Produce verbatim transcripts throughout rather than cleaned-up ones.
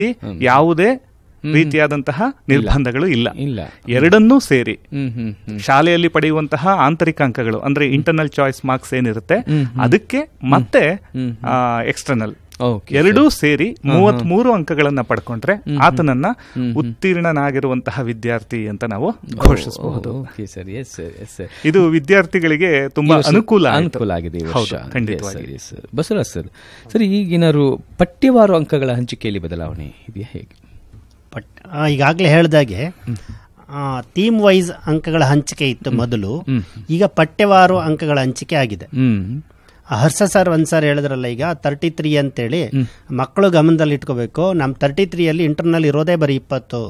ಯಾವುದೇ ರೀತಿಯಾದಂತಹ ನಿರ್ಬಂಧಗಳು ಇಲ್ಲ. ಎರಡನ್ನೂ ಸೇರಿ ಶಾಲೆಯಲ್ಲಿ ಪಡೆಯುವಂತಹ ಆಂತರಿಕ ಅಂಕಗಳು ಅಂದ್ರೆ ಇಂಟರ್ನಲ್ ಚಾಯ್ಸ್ ಮಾರ್ಕ್ಸ್ ಏನಿರುತ್ತೆ ಅದಕ್ಕೆ ಮತ್ತೆ ಎಕ್ಸ್ಟರ್ನಲ್ ಎರಡೂ ಸೇರಿ ಮೂವತ್ತ್ ಮೂರು ಅಂಕಗಳನ್ನ ಪಡ್ಕೊಂಡ್ರೆ ಆತನನ್ನ ಉತ್ತೀರ್ಣನಾಗಿರುವಂತಹ ವಿದ್ಯಾರ್ಥಿ ಅಂತ ನಾವು ಘೋಷಿಸಬಹುದು. ಇದು ವಿದ್ಯಾರ್ಥಿಗಳಿಗೆ ತುಂಬಾ ಅನುಕೂಲ ಅನುಕೂಲ ಆಗಿದೆ. ಖಂಡಿತವಾಗಿ ಬಸವರಾಜ್ ಸರ್, ಸರಿ ಈಗಿನಾರು ಪಠ್ಯವಾರು ಅಂಕಗಳ ಹಂಚಿಕೆಯಲ್ಲಿ ಬದಲಾವಣೆ ಇದೆಯಾ ಹೇಗೆ? ಈಗಾಗಲೇ ಹೇಳಿದಾಗೆ ಥೀಮ್ ವೈಸ್ ಅಂಕಗಳ ಹಂಚಿಕೆ ಇತ್ತು ಮೊದಲು, ಈಗ ಪಠ್ಯವಾರು ಅಂಕಗಳ ಹಂಚಿಕೆ ಆಗಿದೆ. ಹರ್ಷ ಸರ್ ಒಂದ್ ಸರ್ ಹೇಳಿದ್ರಲ್ಲ, ಈಗ ತರ್ಟಿ ತ್ರೀ ಅಂತೇಳಿ ಮಕ್ಕಳು ಗಮನದಲ್ಲಿ ಇಟ್ಕೋಬೇಕು. ನಮ್ ತರ್ಟಿ ತ್ರೀಯಲ್ಲಿ ಇಂಟರ್ನಲ್ ಇರೋದೇ ಬರೀ ಇಪ್ಪತ್ತು.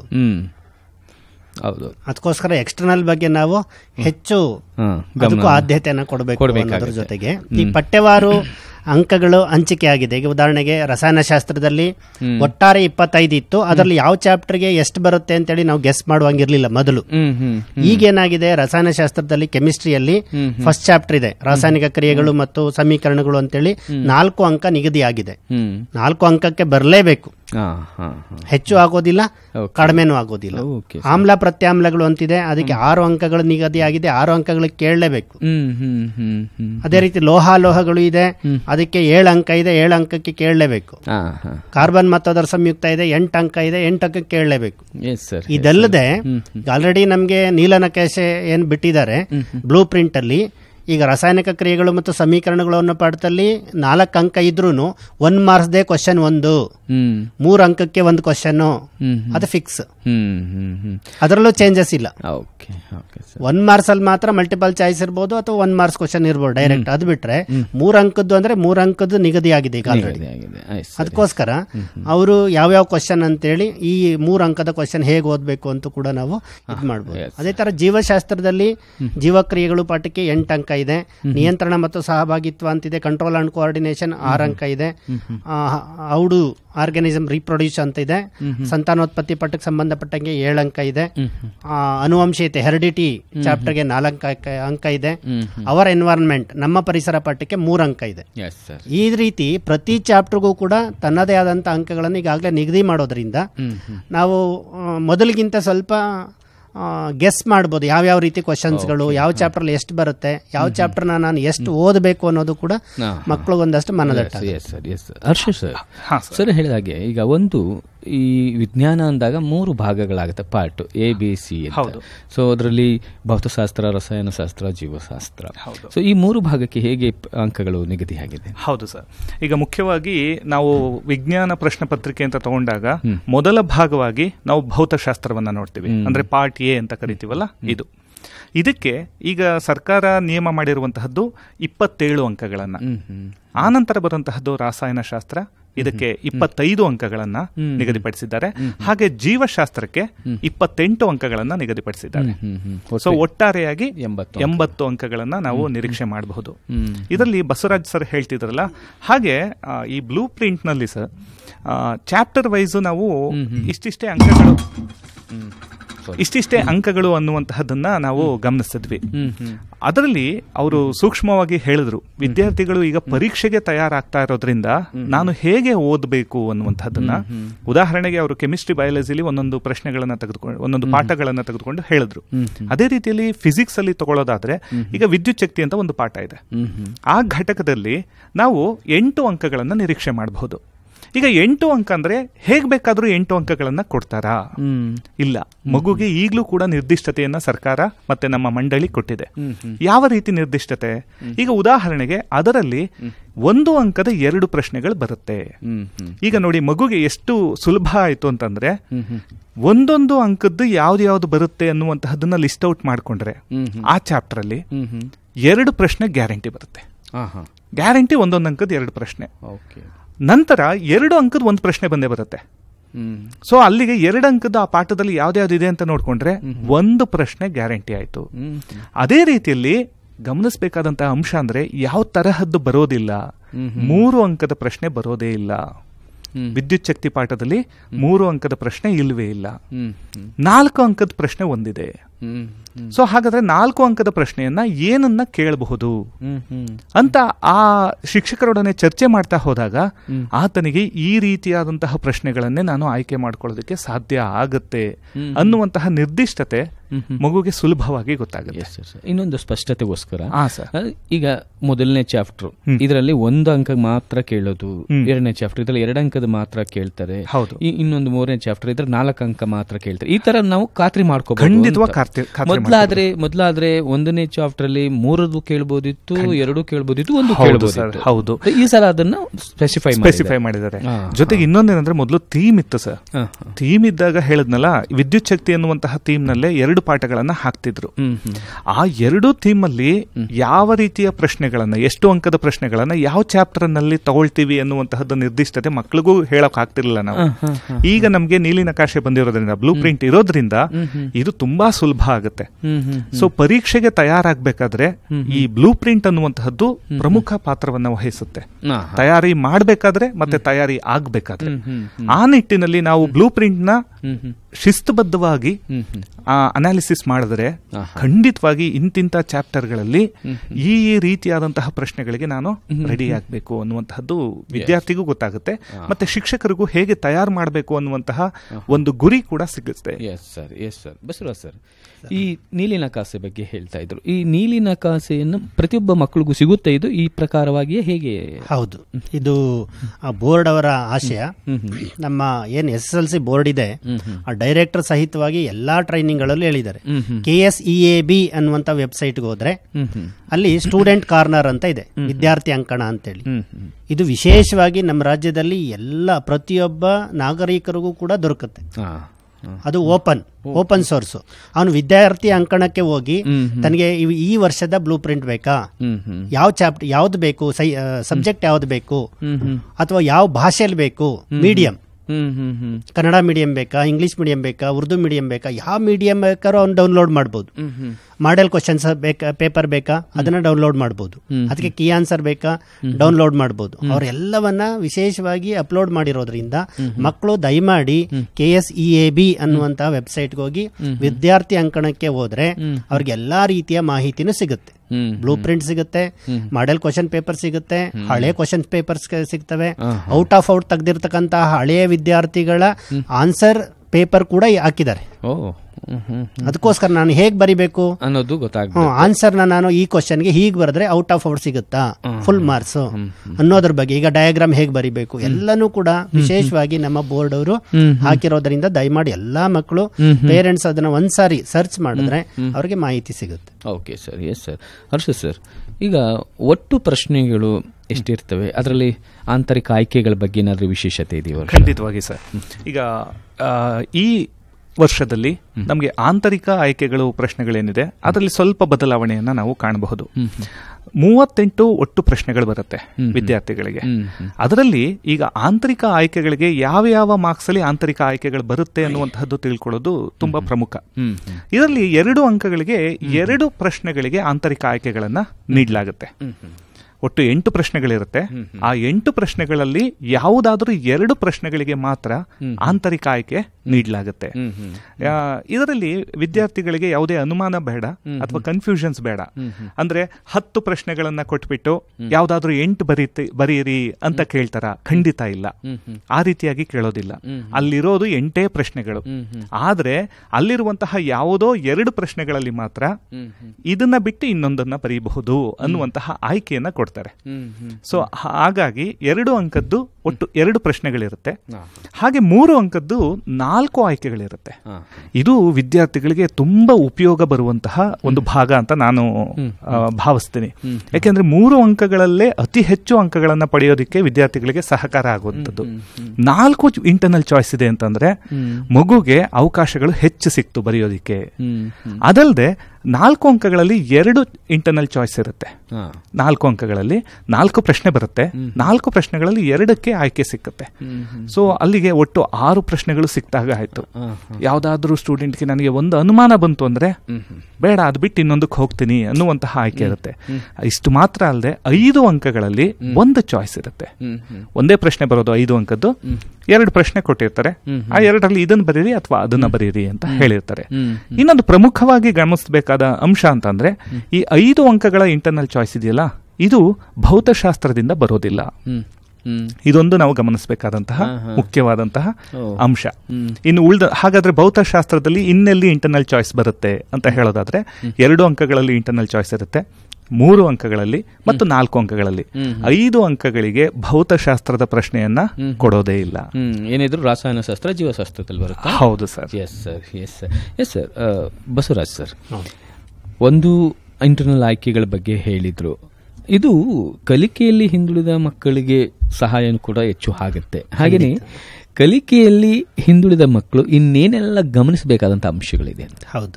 ಅದಕ್ಕೋಸ್ಕರ ಎಕ್ಸ್ಟರ್ನಲ್ ಬಗ್ಗೆ ನಾವು ಹೆಚ್ಚು ಅದಕ್ಕೂ ಆದ್ಯತೆಯನ್ನು ಕೊಡಬೇಕು. ಅನ್ನೋದ್ರ ಜೊತೆಗೆ ಈ ಪಠ್ಯವಾರು ಅಂಕಗಳು ಹಂಚಿಕೆ ಆಗಿದೆ. ಈಗ ಉದಾಹರಣೆಗೆ ರಸಾಯನಶಾಸ್ತ್ರದಲ್ಲಿ ಒಟ್ಟಾರೆ ಇಪ್ಪತ್ತೈದು ಇತ್ತು, ಅದರಲ್ಲಿ ಯಾವ ಚಾಪ್ಟರ್ಗೆ ಎಷ್ಟು ಬರುತ್ತೆ ಅಂತೇಳಿ ನಾವು ಗೆಸ್ ಮಾಡುವಂಗಿರ್ಲಿಲ್ಲ ಮೊದಲು. ಈಗೇನಾಗಿದೆ, ರಸಾಯನಶಾಸ್ತ್ರದಲ್ಲಿ ಕೆಮಿಸ್ಟ್ರಿಯಲ್ಲಿ ಫಸ್ಟ್ ಚಾಪ್ಟರ್ ಇದೆ, ರಾಸಾಯನಿಕ ಕ್ರಿಯೆಗಳು ಮತ್ತು ಸಮೀಕರಣಗಳು ಅಂತೇಳಿ ನಾಲ್ಕು ಅಂಕ ನಿಗದಿ ಆಗಿದೆ. ನಾಲ್ಕು ಅಂಕಕ್ಕೆ ಬರಲೇಬೇಕು, ಹೆಚ್ಚು ಆಗೋದಿಲ್ಲ ಕಡಿಮೆನೂ ಆಗೋದಿಲ್ಲ. ಆಮ್ಲ ಪ್ರತ್ಯಾಮ್ಲಗಳು ಅಂತಿದೆ, ಅದಕ್ಕೆ ಆರು ಅಂಕಗಳು ನಿಗದಿ ಆಗಿದೆ, ಆರು ಅಂಕಗಳಿಗೆ ಕೇಳಲೇಬೇಕು. ಅದೇ ರೀತಿ ಲೋಹಾಲೋಹಗಳು ಇದೆ, ಅದಕ್ಕೆ ಏಳು ಅಂಕ ಇದೆ, ಏಳು ಅಂಕಕ್ಕೆ ಕೇಳಲೇಬೇಕು. ಕಾರ್ಬನ್ ಮತ್ತು ಅದರ ಸಂಯುಕ್ತ ಇದೆ, ಎಂಟು ಅಂಕ ಇದೆ, ಎಂಟು ಅಂಕಕ್ಕೆ ಕೇಳಲೇಬೇಕು. ಇದಲ್ಲದೆ ಆಲ್ರೆಡಿ ನಮ್ಗೆ ನೀಲನಕಾಶ ಏನ್ ಬಿಟ್ಟಿದ್ದಾರೆ ಬ್ಲೂ ಪ್ರಿಂಟ್ ಅಲ್ಲಿ, ಈಗ ರಾಸಾಯನಿಕ ಕ್ರಿಯೆಗಳು ಮತ್ತು ಸಮೀಕರಣಗಳು ಅನ್ನೋ ಪಾಠದಲ್ಲಿ ನಾಲ್ಕು ಅಂಕ ಇದ್ರೂನು ಒನ್ ಮಾರ್ಕ್ಸ್ ದೇ ಕ್ವಶನ್ ಒಂದು, ಮೂರು ಅಂಕಕ್ಕೆ ಒಂದು ಕ್ವಶನ್, ಅದು ಫಿಕ್ಸ್. ಅದರಲ್ಲೂ ಚೇಂಜಸ್ ಇಲ್ಲ. ಒನ್ ಮಾರ್ಕ್ಸ್ ಅಲ್ಲಿ ಮಾತ್ರ ಮಲ್ಟಿಪಲ್ ಚಾಯ್ಸ್ ಇರ್ಬೋದು ಅಥವಾ ಒನ್ ಮಾರ್ಕ್ಸ್ ಕ್ವಶನ್ ಇರ್ಬೋದು ಡೈರೆಕ್ಟ್. ಅದು ಬಿಟ್ರೆ ಮೂರ್ ಅಂಕದ್ದು ಅಂದ್ರೆ ಮೂರ್ ಅಂಕದ್ದು ನಿಗದಿ ಆಗಿದೆ ಈಗ ಆಲ್ರೆಡಿ. ಅದಕ್ಕೋಸ್ಕರ ಅವರು ಯಾವ್ಯಾವ ಕ್ವಶನ್ ಅಂತೇಳಿ ಈ ಮೂರ್ ಅಂಕದ ಕ್ವಶನ್ ಹೇಗೆ ಓದ್ಬೇಕು ಅಂತ ಕೂಡ ನಾವು ಇದು ಮಾಡ್ಬೋದು. ಅದೇ ತರ ಜೀವಶಾಸ್ತ್ರದಲ್ಲಿ ಜೀವಕ್ರಿಯೆಗಳು ಪಾಠಕ್ಕೆ ಎಂಟು ಅಂಕ ಇದೆ, ನಿಯಂತ್ರಣ ಮತ್ತು ಸಹಭಾಗಿತ್ವ ಅಂತಿದೆ, ಕಂಟ್ರೋಲ್ ಅಂಡ್ ಕೋಆರ್ಡಿನೇಷನ್ ಆರು ಅಂಕ ಇದೆ, ಔಡು ಆರ್ಗಾನಿಸಮ್ ರೀಪ್ರೊಡ್ಯೂಸ್ ಅಂತ ಇದೆ, ಸಂತಾನೋತ್ಪತ್ತಿ ಪಾಠಕ್ಕೆ ಸಂಬಂಧಪಟ್ಟಂಗೆ ಏಳು ಅಂಕ ಇದೆ, ಅನುವಂಶೀಯತೆ ಹೆರಿಡಿಟಿ ಚಾಪ್ಟರ್ಗೆ ನಾಲ್ಕು ಅಂಕ ಇದೆ, ಅವರ್ ಎನ್ವೈರನ್ಮೆಂಟ್ ನಮ್ಮ ಪರಿಸರ ಪಾಠಕ್ಕೆ ಮೂರು ಅಂಕ ಇದೆ. ಈ ರೀತಿ ಪ್ರತಿ ಚಾಪ್ಟರ್ಗೂ ಕೂಡ ತನ್ನದೇ ಆದಂತ ಅಂಕಗಳನ್ನು ಈಗಾಗಲೇ ನಿಗದಿ ಮಾಡೋದ್ರಿಂದ ನಾವು ಮೊದಲಿಗಿಂತ ಸ್ವಲ್ಪ ಗೆಸ್ ಮಾಡ್ಬೋದು ಯಾವ್ಯಾವ ರೀತಿ ಕ್ವಶನ್ಸ್ಗಳು ಯಾವ ಚಾಪ್ಟರ್ ಎಷ್ಟು ಬರುತ್ತೆ, ಯಾವ ಚಾಪ್ಟರ್ನ ನಾನು ಎಷ್ಟು ಓದಬೇಕು ಅನ್ನೋದು ಕೂಡ ಮಕ್ಕಳಿಗೊಂದಷ್ಟು ಮನದಟ್ಟ. ಹರ್ಷ ಸರ್ ಸರ್ ಹೇಳಿದಾಗೆ ಈಗ ಒಂದು ಈ ವಿಜ್ಞಾನ ಅಂದಾಗ ಮೂರು ಭಾಗಗಳಾಗುತ್ತೆ, ಪಾರ್ಟ್ ಎ ಬಿ ಸಿ ಅಂತ. ಸೊ ಅದರಲ್ಲಿ ಭೌತಶಾಸ್ತ್ರ, ರಸಾಯನಶಾಸ್ತ್ರ, ಜೀವಶಾಸ್ತ್ರ. ಸೊ ಈ ಮೂರು ಭಾಗಕ್ಕೆ ಹೇಗೆ ಅಂಕಗಳು ನಿಗದಿ ಆಗಿದೆ? ಹೌದು ಸರ್, ಈಗ ಮುಖ್ಯವಾಗಿ ನಾವು ವಿಜ್ಞಾನ ಪ್ರಶ್ನೆ ಪತ್ರಿಕೆ ಅಂತ ತಗೊಂಡಾಗ ಮೊದಲ ಭಾಗವಾಗಿ ನಾವು ಭೌತಶಾಸ್ತ್ರವನ್ನ ನೋಡ್ತೀವಿ, ಅಂದ್ರೆ ಪಾರ್ಟ್ ಎ ಅಂತ ಕರಿತೀವಲ್ಲ ಇದು. ಇದಕ್ಕೆ ಈಗ ಸರ್ಕಾರ ನಿಯಮ ಮಾಡಿರುವಂತಹದ್ದು ಇಪ್ಪತ್ತೇಳು ಅಂಕಗಳನ್ನ. ಆನಂತರ ಬರುವಂತಹದ್ದು ರಾಸಾಯನಶಾಸ್ತ್ರ, ಇದಕ್ಕೆ ಇಪ್ಪತ್ತೈದು ಅಂಕಗಳನ್ನ ನಿಗದಿಪಡಿಸಿದ್ದಾರೆ. ಹಾಗೆ ಜೀವಶಾಸ್ತ್ರಕ್ಕೆ ಇಪ್ಪತ್ತೆಂಟು ಅಂಕಗಳನ್ನ ನಿಗದಿಪಡಿಸಿದ್ದಾರೆ. ಸೊ ಒಟ್ಟಾರೆಯಾಗಿ ಎಂಬತ್ತು ಅಂಕಗಳನ್ನ ನಾವು ನಿರೀಕ್ಷೆ ಮಾಡಬಹುದು. ಇದರಲ್ಲಿ ಬಸವರಾಜ್ ಸರ್ ಹೇಳ್ತಿದ್ರಲ್ಲ ಹಾಗೆ ಈ ಬ್ಲೂ ಪ್ರಿಂಟ್ ನಲ್ಲಿ ಸರ್ ಚಾಪ್ಟರ್ ವೈಸ್ ನಾವು ಇಷ್ಟಿಷ್ಟೇ ಅಂಕಗಳು ಇಷ್ಟಿಷ್ಟೇ ಅಂಕಗಳು ಅನ್ನುವಂತಹದನ್ನ ನಾವು ಗಮನಿಸಿದ್ವಿ. ಅದರಲ್ಲಿ ಅವರು ಸೂಕ್ಷ್ಮವಾಗಿ ಹೇಳಿದ್ರು, ವಿದ್ಯಾರ್ಥಿಗಳು ಈಗ ಪರೀಕ್ಷೆಗೆ ತಯಾರಾಗ್ತಾ ಇರೋದ್ರಿಂದ ನಾನು ಹೇಗೆ ಓದಬೇಕು ಅನ್ನುವಂಥದ್ದನ್ನ. ಉದಾಹರಣೆಗೆ ಅವರು ಕೆಮಿಸ್ಟ್ರಿ, ಬಯಾಲಜಿಲಿ ಒಂದೊಂದು ಪ್ರಶ್ನೆಗಳನ್ನ ತೆಗೆದುಕೊಂಡು ಒಂದೊಂದು ಪಾಠಗಳನ್ನ ತೆಗೆದುಕೊಂಡು ಹೇಳಿದ್ರು. ಅದೇ ರೀತಿಯಲ್ಲಿ ಫಿಸಿಕ್ಸ್ ಅಲ್ಲಿ ತಗೊಳ್ಳೋದಾದ್ರೆ ಈಗ ವಿದ್ಯುತ್ ಶಕ್ತಿ ಅಂತ ಒಂದು ಪಾಠ ಇದೆ. ಆ ಘಟಕದಲ್ಲಿ ನಾವು ಎಂಟು ಅಂಕಗಳನ್ನ ನಿರೀಕ್ಷೆ ಮಾಡಬಹುದು. ಈಗ ಎಂಟು ಅಂಕ ಅಂದ್ರೆ ಹೇಗ್ ಬೇಕಾದ್ರೂ ಎಂಟು ಅಂಕಗಳನ್ನ ಕೊಡ್ತಾರಾ? ಇಲ್ಲ, ಮಗುಗೆ ಈಗಲೂ ಕೂಡ ನಿರ್ದಿಷ್ಟತೆಯನ್ನ ಸರ್ಕಾರ ಮತ್ತೆ ನಮ್ಮ ಮಂಡಳಿ ಕೊಟ್ಟಿದೆ. ಯಾವ ರೀತಿ ನಿರ್ದಿಷ್ಟತೆ? ಈಗ ಉದಾಹರಣೆಗೆ ಅದರಲ್ಲಿ ಒಂದು ಅಂಕದ ಎರಡು ಪ್ರಶ್ನೆಗಳು ಬರುತ್ತೆ. ಈಗ ನೋಡಿ ಮಗುಗೆ ಎಷ್ಟು ಸುಲಭ ಆಯ್ತು ಅಂತಂದ್ರೆ ಒಂದೊಂದು ಅಂಕದ್ದು ಯಾವ್ದು ಯಾವ್ದು ಬರುತ್ತೆ ಅನ್ನುವಂತಹದನ್ನ ಲಿಸ್ಟ್ ಔಟ್ ಮಾಡ್ಕೊಂಡ್ರೆ ಆ ಚಾಪ್ಟರ್ ಅಲ್ಲಿ ಎರಡು ಪ್ರಶ್ನೆ ಗ್ಯಾರಂಟಿ ಬರುತ್ತೆ. ಗ್ಯಾರಂಟಿ ಒಂದೊಂದು ಅಂಕದ ಎರಡು ಪ್ರಶ್ನೆ. ನಂತರ ಎರಡು ಅಂಕದ ಒಂದು ಪ್ರಶ್ನೆ ಬಂದೇ ಬರುತ್ತೆ. ಸೊ ಅಲ್ಲಿಗೆ ಎರಡು ಅಂಕದ ಆ ಪಾಠದಲ್ಲಿ ಯಾವ್ದ್ಯಾವ್ದು ಇದೆ ಅಂತ ನೋಡ್ಕೊಂಡ್ರೆ ಒಂದು ಪ್ರಶ್ನೆ ಗ್ಯಾರಂಟಿ ಆಯ್ತು. ಅದೇ ರೀತಿಯಲ್ಲಿ ಗಮನಿಸಬೇಕಾದಂತಹ ಅಂಶ ಅಂದ್ರೆ ಯಾವ ತರಹದ್ದು ಬರೋದಿಲ್ಲ, ಮೂರು ಅಂಕದ ಪ್ರಶ್ನೆ ಬರೋದೇ ಇಲ್ಲ. ವಿದ್ಯುತ್ ಶಕ್ತಿ ಪಾಠದಲ್ಲಿ ಮೂರು ಅಂಕದ ಪ್ರಶ್ನೆ ಇಲ್ವೇ ಇಲ್ಲ. ನಾಲ್ಕು ಅಂಕದ ಪ್ರಶ್ನೆ ಒಂದಿದೆ. ಸೊ ಹಾಗಾದ್ರೆ ನಾಲ್ಕು ಅಂಕದ ಪ್ರಶ್ನೆಯನ್ನ ಏನನ್ನ ಕೇಳಬಹುದು ಅಂತ ಆ ಶಿಕ್ಷಕರೊಡನೆ ಚರ್ಚೆ ಮಾಡ್ತಾ ಹೋದಾಗ ಆತನಿಗೆ ಈ ರೀತಿಯಾದಂತಹ ಪ್ರಶ್ನೆಗಳನ್ನೇ ನಾನು ಆಯ್ಕೆ ಮಾಡ್ಕೊಳ್ಳೋದಕ್ಕೆ ಸಾಧ್ಯ ಆಗತ್ತೆ ಅನ್ನುವಂತಹ ನಿರ್ದಿಷ್ಟತೆ ಮಗುಗೆ ಸುಲಭವಾಗಿ ಗೊತ್ತಾಗುತ್ತೆ. ಇನ್ನೊಂದು ಸ್ಪಷ್ಟತೆಗೋಸ್ಕರ ಈಗ ಮೊದಲನೇ ಚಾಪ್ಟರ್ ಇದರಲ್ಲಿ ಒಂದು ಅಂಕ ಮಾತ್ರ ಕೇಳೋದು, ಎರಡನೇ ಚಾಪ್ಟರ್ ಇದ್ರಲ್ಲಿ ಎರಡು ಅಂಕದ ಮಾತ್ರ ಕೇಳ್ತಾರೆ, ಇನ್ನೊಂದು ಮೂರನೇ ಚಾಪ್ಟರ್ ಇದ್ರೆ ನಾಲ್ಕು ಅಂಕ ಮಾತ್ರ ಕೇಳ್ತಾರೆ. ಈ ತರ ನಾವು ಖಾತ್ರಿ ಮಾಡ್ಕೋಬಹುದು. ಮೊದಲಾದ್ರೆ ಮೊದಲಾದ್ರೆ ಒಂದನೇ ಚಾಪ್ಟರ್ ಅಲ್ಲಿ ಮೂರದು ಕೇಳಬಹುದಿತ್ತು, ಎರಡು ಕೇಳಬಹುದಿತ್ತು, ಒಂದು ಕೇಳಬಹುದು. ಹೌದು, ಈ ಸಲ ಅದನ್ನ ಸ್ಪೆಸಿಫೈ ಸ್ಪೆಸಿಫೈ ಮಾಡಿದ್ದಾರೆ. ಜೊತೆಗೆ ಇನ್ನೊಂದೇನಂದ್ರೆ ಮೊದಲು ಥೀಮ್ ಇತ್ತು ಸರ್. ಥೀಮ್ ಇದ್ದಾಗ ಹೇಳದ್ನಲ್ಲ, ವಿದ್ಯುತ್ ಶಕ್ತಿ ಅನ್ನುವಂತಹ ಥೀಮ್ ನಲ್ಲೇ ಎರಡು ಪಾಠಗಳನ್ನ ಹಾಕ್ತಿದ್ರು. ಆ ಎರಡು ಥೀಮ್ ಅಲ್ಲಿ ಯಾವ ರೀತಿಯ ಪ್ರಶ್ನೆಗಳನ್ನ, ಎಷ್ಟು ಅಂಕದ ಪ್ರಶ್ನೆಗಳನ್ನ ಯಾವ ಚಾಪ್ಟರ್ ನಲ್ಲಿ ತಗೊಳ್ತೀವಿ ಅನ್ನುವಂತಹದ್ದು ನಿರ್ದಿಷ್ಟತೆ ಮಕ್ಕಳಿಗೂ ಹೇಳಕ್ ಆಗ್ತಿರ್ಲಿಲ್ಲ ನಾವು. ಈಗ ನಮ್ಗೆ ನೀಲಿ ನಕಾಶೆ ಬಂದಿರೋದ್ರಿಂದ, ಬ್ಲೂ ಪ್ರಿಂಟ್ ಇರೋದ್ರಿಂದ ಇದು ತುಂಬಾ ಸುಲಭ ಆಗುತ್ತೆ. ಸೊ ಪರೀಕ್ಷೆಗೆ ತಯಾರಾಗಬೇಕಾದ್ರೆ ಈ ಬ್ಲೂ ಪ್ರಿಂಟ್ ಅನ್ನುವಂತಹದ್ದು ಪ್ರಮುಖ ಪಾತ್ರವನ್ನ ವಹಿಸುತ್ತೆ. ತಯಾರಿ ಮಾಡಬೇಕಾದ್ರೆ ಮತ್ತೆ ತಯಾರಿ ಆಗ್ಬೇಕಾದ್ರೆ ಆ ನಿಟ್ಟಿನಲ್ಲಿ ನಾವು ಬ್ಲೂ ಪ್ರಿಂಟ್ ನ ಶಿಸ್ತುಬದ್ಧವಾಗಿ ಅನಾಲಿಸಿಸ್ ಮಾಡಿದ್ರೆ ಖಂಡಿತವಾಗಿ ಇಂತಿಂತ ಚಾಪ್ಟರ್ಗಳಲ್ಲಿ ಈ ರೀತಿಯಾದಂತಹ ಪ್ರಶ್ನೆಗಳಿಗೆ ನಾನು ರೆಡಿ ಆಗಬೇಕು ಅನ್ನುವಂತಹದ್ದು ವಿದ್ಯಾರ್ಥಿಗೂ ಗೊತ್ತಾಗುತ್ತೆ, ಮತ್ತೆ ಶಿಕ್ಷಕರಿಗೂ ಹೇಗೆ ತಯಾರು ಮಾಡಬೇಕು ಅನ್ನುವಂತಹ ಒಂದು ಗುರಿ ಕೂಡ ಸಿಗುತ್ತೆ. ಬಸವರಾಜ್ ಸರ್, ಈ ನೀಲಿ ನಕಾಸೆ ಬಗ್ಗೆ ಹೇಳ್ತಾ ಇದ್ರು. ಈ ನೀಲಿ ನಕಾಸೆಯನ್ನು ಪ್ರತಿಯೊಬ್ಬ ಮಕ್ಕಳಿಗೂ ಸಿಗುತ್ತೆ ಇದು ಈ ಪ್ರಕಾರವಾಗಿಯೇ ಹೇಗೆ? ಹೌದು, ಇದು ಬೋರ್ಡ್ ಅವರ ಆಶಯ. ನಮ್ಮ ಏನ್ S S L C board ಇದೆ ಆ ಡೈರೆಕ್ಟರ್ ಸಹಿತವಾಗಿ ಎಲ್ಲಾ ಟ್ರೈನಿಂಗ್ ಗಳಲ್ಲೂ ಹೇಳಿದ್ದಾರೆ. K S E A B ಅನ್ನುವಂತ ವೆಬ್ಸೈಟ್ಗೆ ಹೋದ್ರೆ ಅಲ್ಲಿ ಸ್ಟೂಡೆಂಟ್ ಕಾರ್ನರ್ ಅಂತ ಇದೆ, ವಿದ್ಯಾರ್ಥಿ ಅಂಕಣ ಅಂತೇಳಿ. ಇದು ವಿಶೇಷವಾಗಿ ನಮ್ಮ ರಾಜ್ಯದಲ್ಲಿ ಎಲ್ಲ ಪ್ರತಿಯೊಬ್ಬ ನಾಗರಿಕರಿಗೂ ಕೂಡ ದೊರಕುತ್ತೆ. ಅದು ಓಪನ್ ಓಪನ್ ಸೋರ್ಸ್. ಅವನು ವಿದ್ಯಾರ್ಥಿ ಅಂಕಣಕ್ಕೆ ಹೋಗಿ ತನಗೆ ಈ ವರ್ಷದ ಬ್ಲೂ ಪ್ರಿಂಟ್ ಬೇಕಾ, ಯಾವ ಚಾಪ್ಟರ್ ಯಾವ್ದು ಬೇಕು, ಸಬ್ಜೆಕ್ಟ್ ಯಾವ್ದು ಬೇಕು, ಅಥವಾ ಯಾವ ಭಾಷೆಯಲ್ಲಿ ಬೇಕು, ಮೀಡಿಯಂ ಕನ್ನಡ ಮೀಡಿಯಂ ಬೇಕಾ, ಇಂಗ್ಲಿಷ್ ಮೀಡಿಯಂ ಬೇಕಾ, ಉರ್ದು ಮೀಡಿಯಂ ಬೇಕಾ, ಯಾವ ಮೀಡಿಯಂ ಬೇಕಾದ್ರೂ ಅವ್ನು ಡೌನ್ಲೋಡ್ ಮಾಡ್ಬೋದು. ಮಾಡೆಲ್ ಕ್ವಶನ್ಸ್ ಬೇಕಾ, ಪೇಪರ್ ಬೇಕಾ, ಅದನ್ನ ಡೌನ್ಲೋಡ್ ಮಾಡ್ಬೋದು. ಅದಕ್ಕೆ ಕೀ ಆನ್ಸರ್ ಬೇಕಾ, ಡೌನ್ಲೋಡ್ ಮಾಡ್ಬೋದು. ಅವರೆಲ್ಲವನ್ನ ವಿಶೇಷವಾಗಿ ಅಪ್ಲೋಡ್ ಮಾಡಿರೋದ್ರಿಂದ ಮಕ್ಕಳು ದಯಮಾಡಿ K S E A B ಅನ್ನುವಂತಹ ವೆಬ್ಸೈಟ್ಗೆ ಹೋಗಿ ವಿದ್ಯಾರ್ಥಿ ಅಂಕಣಕ್ಕೆ ಹೋದ್ರೆ ಅವ್ರಿಗೆ ಎಲ್ಲಾ ರೀತಿಯ ಮಾಹಿತಿನೂ ಸಿಗುತ್ತೆ. ಬ್ಲೂ ಪ್ರಿಂಟ್ ಸಿಗುತ್ತೆ, ಮಾಡೆಲ್ ಕ್ವಶನ್ ಪೇಪರ್ ಸಿಗುತ್ತೆ, ಹಳೆ ಕ್ವಶನ್ ಪೇಪರ್ಸ್ ಸಿಗ್ತವೆ, ಔಟ್ ಆಫ್ ಔಟ್ ತೆಗೆದಿರ್ತಕ್ಕಂತಹ ಹಳೆಯ ವಿದ್ಯಾರ್ಥಿಗಳ ಆನ್ಸರ್ ಪೇಪರ್ ಕೂಡ ಹಾಕಿದ್ದಾರೆ. ಅದಕ್ಕೋಸ್ಕರ ನಾನು ಹೇಗ್ ಬರಿಬೇಕು ಅನ್ನೋದು ಗೊತ್ತಾಗ, ಆನ್ಸರ್ ನಾನು ಈ ಕ್ವಶನ್ಗೆ ಹೀಗೆ ಬರೆದ್ರೆ ಔಟ್ ಆಫ್ ಔಟ್ ಸಿಗುತ್ತಾ, ಫುಲ್ ಮಾರ್ಕ್ಸ್ ಅನ್ನೋದ್ರ ಬಗ್ಗೆ, ಈಗ ಡಯಾಗ್ರಾಮ್ ಹೇಗ್ ಬರಿಬೇಕು ಎಲ್ಲನೂ ಕೂಡ ವಿಶೇಷವಾಗಿ ನಮ್ಮ ಬೋರ್ಡ್ ಅವರು ಹಾಕಿರೋದ್ರಿಂದ ದಯಮಾಡಿ ಎಲ್ಲಾ ಮಕ್ಕಳು ಪೇರೆಂಟ್ಸ್ ಅದನ್ನ ಒಂದ್ಸಾರಿ ಸರ್ಚ್ ಮಾಡಿದ್ರೆ ಅವ್ರಿಗೆ ಮಾಹಿತಿ ಸಿಗುತ್ತೆ. Okay sir, yes sir. ಹರ್ಷ ಸರ್, ಈಗ ಒಟ್ಟು ಪ್ರಶ್ನೆಗಳು ಎಷ್ಟಿರ್ತವೆ, ಅದರಲ್ಲಿ ಆಂತರಿಕ ಆಯ್ಕೆಗಳ ಬಗ್ಗೆ ಏನಾದರೂ ವಿಶೇಷತೆ ಇದೆಯಾ? ಖಂಡಿತವಾಗಿ ಸರ್. ಈಗ ಈ ವರ್ಷದಲ್ಲಿ ನಮಗೆ ಆಂತರಿಕ ಆಯ್ಕೆಗಳು ಪ್ರಶ್ನೆಗಳೇನಿದೆ ಅದರಲ್ಲಿ ಸ್ವಲ್ಪ ಬದಲಾವಣೆಯನ್ನ ನಾವು ಕಾಣಬಹುದು. ಮೂವತ್ತೆಂಟು ಒಟ್ಟು ಪ್ರಶ್ನೆಗಳು ಬರುತ್ತೆ ವಿದ್ಯಾರ್ಥಿಗಳಿಗೆ. ಅದರಲ್ಲಿ ಈಗ ಆಂತರಿಕ ಆಯ್ಕೆಗಳಿಗೆ ಯಾವ ಯಾವ ಮಾರ್ಕ್ಸ್ ಅಲ್ಲಿ ಆಂತರಿಕ ಆಯ್ಕೆಗಳು ಬರುತ್ತೆ ಅನ್ನುವಂತಹದ್ದು ತಿಳ್ಕೊಳ್ಳೋದು ತುಂಬಾ ಪ್ರಮುಖ. ಇದರಲ್ಲಿ ಎರಡು ಅಂಕಗಳಿಗೆ ಎರಡು ಪ್ರಶ್ನೆಗಳಿಗೆ ಆಂತರಿಕ ಆಯ್ಕೆಗಳನ್ನ ನೀಡಲಾಗುತ್ತೆ. ಒಟ್ಟು ಎಂಟು ಪ್ರಶ್ನೆಗಳಿರುತ್ತೆ. ಆ ಎಂಟು ಪ್ರಶ್ನೆಗಳಲ್ಲಿ ಯಾವುದಾದ್ರೂ ಎರಡು ಪ್ರಶ್ನೆಗಳಿಗೆ ಮಾತ್ರ ಆಂತರಿಕ ಆಯ್ಕೆ ನೀಡಲಾಗುತ್ತೆ. ಇದರಲ್ಲಿ ವಿದ್ಯಾರ್ಥಿಗಳಿಗೆ ಯಾವುದೇ ಅನುಮಾನ ಬೇಡ ಅಥವಾ ಕನ್ಫ್ಯೂಷನ್ಸ್ ಬೇಡ. ಅಂದ್ರೆ ಹತ್ತು ಪ್ರಶ್ನೆಗಳನ್ನ ಕೊಟ್ಬಿಟ್ಟು ಯಾವ್ದಾದ್ರು ಎಂಟು ಬರೀತಿ ಬರೀರಿ ಅಂತ ಕೇಳ್ತಾರ? ಖಂಡಿತ ಇಲ್ಲ, ಆ ರೀತಿಯಾಗಿ ಕೇಳೋದಿಲ್ಲ. ಅಲ್ಲಿರೋದು ಎಂಟೇ ಪ್ರಶ್ನೆಗಳು. ಆದ್ರೆ ಅಲ್ಲಿರುವಂತಹ ಯಾವುದೋ ಎರಡು ಪ್ರಶ್ನೆಗಳಲ್ಲಿ ಮಾತ್ರ ಇದನ್ನ ಬಿಟ್ಟು ಇನ್ನೊಂದನ್ನ ಬರೀಬಹುದು ಅನ್ನುವಂತಹ ಆಯ್ಕೆಯನ್ನ ಕೊಡ್ತಾರೆ. ಸೊ ಹಾಗಾಗಿ ಎರಡು ಅಂಕದ್ದು ಒಟ್ಟು ಎರಡು ಪ್ರಶ್ನೆಗಳಿರುತ್ತೆ. ಹಾಗೆ ಮೂರು ಅಂಕದ್ದು ನಾಲ್ಕು ಆಯ್ಕೆಗಳಿರುತ್ತೆ. ಇದು ವಿದ್ಯಾರ್ಥಿಗಳಿಗೆ ತುಂಬಾ ಉಪಯೋಗ ಬರುವಂತಹ ಒಂದು ಭಾಗ ಅಂತ ನಾನು ಭಾವಿಸ್ತೀನಿ. ಯಾಕೆಂದ್ರೆ ಮೂರು ಅಂಕಗಳಲ್ಲೇ ಅತಿ ಹೆಚ್ಚು ಅಂಕಗಳನ್ನ ಪಡೆಯೋದಕ್ಕೆ ವಿದ್ಯಾರ್ಥಿಗಳಿಗೆ ಸಹಕಾರ ಆಗುವಂಥದ್ದು. ನಾಲ್ಕು ಇಂಟರ್ನಲ್ ಚಾಯ್ಸ್ ಇದೆ ಅಂತಂದ್ರೆ ಮಗುಗೆ ಅವಕಾಶಗಳು ಹೆಚ್ಚು ಸಿಕ್ತು ಬರೆಯೋದಿಕ್ಕೆ. ಅದಲ್ಲದೆ ನಾಲ್ಕು ಅಂಕಗಳಲ್ಲಿ ಎರಡು ಇಂಟರ್ನಲ್ ಚಾಯ್ಸ್ ಇರುತ್ತೆ. ನಾಲ್ಕು ಅಂಕಗಳಲ್ಲಿ ನಾಲ್ಕು ಪ್ರಶ್ನೆ ಬರುತ್ತೆ. ನಾಲ್ಕು ಪ್ರಶ್ನೆಗಳಲ್ಲಿ ಎರಡಕ್ಕೆ ಅಂಕಕ್ಕೆ ಆಯ್ಕೆ ಸಿಕ್ಕತ್ತೆ. ಸೊ ಅಲ್ಲಿಗೆ ಒಟ್ಟು ಆರು ಪ್ರಶ್ನೆಗಳು ಸಿಕ್ತಾಗ ಆಯ್ತು. ಯಾವ್ದಾದ್ರೂ ಸ್ಟೂಡೆಂಟ್ಗೆ ನನಗೆ ಒಂದು ಅನುಮಾನ ಬಂತು ಅಂದ್ರೆ ಬೇಡ ಅದು ಬಿಟ್ಟು ಇನ್ನೊಂದಕ್ಕೆ ಹೋಗ್ತೀನಿ ಅನ್ನುವಂತಹ ಆಯ್ಕೆ ಇರುತ್ತೆ. ಇಷ್ಟು ಮಾತ್ರ ಅಲ್ಲದೆ ಐದು ಅಂಕಗಳಲ್ಲಿ ಒಂದು ಚಾಯ್ಸ್ ಇರುತ್ತೆ. ಒಂದೇ ಪ್ರಶ್ನೆ ಬರೋದು ಐದು ಅಂಕದ್ದು, ಎರಡು ಪ್ರಶ್ನೆ ಕೊಟ್ಟಿರ್ತಾರೆ, ಆ ಎರಡರಲ್ಲಿ ಇದನ್ನ ಬರೀರಿ ಅಥವಾ ಅದನ್ನ ಬರೀರಿ ಅಂತ ಹೇಳಿರ್ತಾರೆ. ಇನ್ನೊಂದು ಪ್ರಮುಖವಾಗಿ ಗಮನಿಸಬೇಕಾದ ಅಂಶ ಅಂತಂದ್ರೆ ಈ ಐದು ಅಂಕಗಳ ಇಂಟರ್ನಲ್ ಚಾಯ್ಸ್ ಇದೆಯಲ್ಲ, ಇದು ಭೌತಶಾಸ್ತ್ರದಿಂದ ಬರೋದಿಲ್ಲ. ಇದೊಂದು ನಾವು ಗಮನಿಸಬೇಕಾದಂತಹ ಮುಖ್ಯವಾದಂತಹ ಅಂಶ. ಇನ್ನು ಉಳಿದ ಹಾಗಾದ್ರೆ ಭೌತಶಾಸ್ತ್ರದಲ್ಲಿ ಇನ್ನೆಲ್ಲಿ ಇಂಟರ್ನಲ್ ಚಾಯ್ಸ್ ಬರುತ್ತೆ ಅಂತ ಹೇಳೋದಾದ್ರೆ ಎರಡು ಅಂಕಗಳಲ್ಲಿ ಇಂಟರ್ನಲ್ ಚಾಯ್ಸ್ ಇರುತ್ತೆ, ಮೂರು ಅಂಕಗಳಲ್ಲಿ ಮತ್ತು ನಾಲ್ಕು ಅಂಕಗಳಲ್ಲಿ. ಐದು ಅಂಕಗಳಿಗೆ ಭೌತಶಾಸ್ತ್ರದ ಪ್ರಶ್ನೆಯನ್ನ ಕೊಡೋದೇ ಇಲ್ಲ. ಏನಿದ್ರು ರಾಸಾಯನಶಾಸ್ತ್ರ, ಜೀವಶಾಸ್ತ್ರದಲ್ಲಿ ಬರುತ್ತೆ. ಹೌದು sir. Yes sir, yes sir, yes sir. Basavaraj sir, ಒಂದು ಇಂಟರ್ನಲ್ ಆಯ್ಕೆಗಳ ಬಗ್ಗೆ ಹೇಳಿದ್ರು. ಇದು ಕಲಿಕೆಯಲ್ಲಿ ಹಿಂದುಳಿದ ಮಕ್ಕಳಿಗೆ ಸಹಾಯ ಕೂಡ ಹೆಚ್ಚು ಆಗುತ್ತೆ. ಹಾಗೆಯೇ ಕಲಿಕೆಯಲ್ಲಿ ಹಿಂದುಳಿದ ಮಕ್ಕಳು ಇನ್ನೇನೆಲ್ಲ ಗಮನಿಸಬೇಕಾದಂಥ ಅಂಶಗಳಿದೆ ಅಂತ. ಹೌದು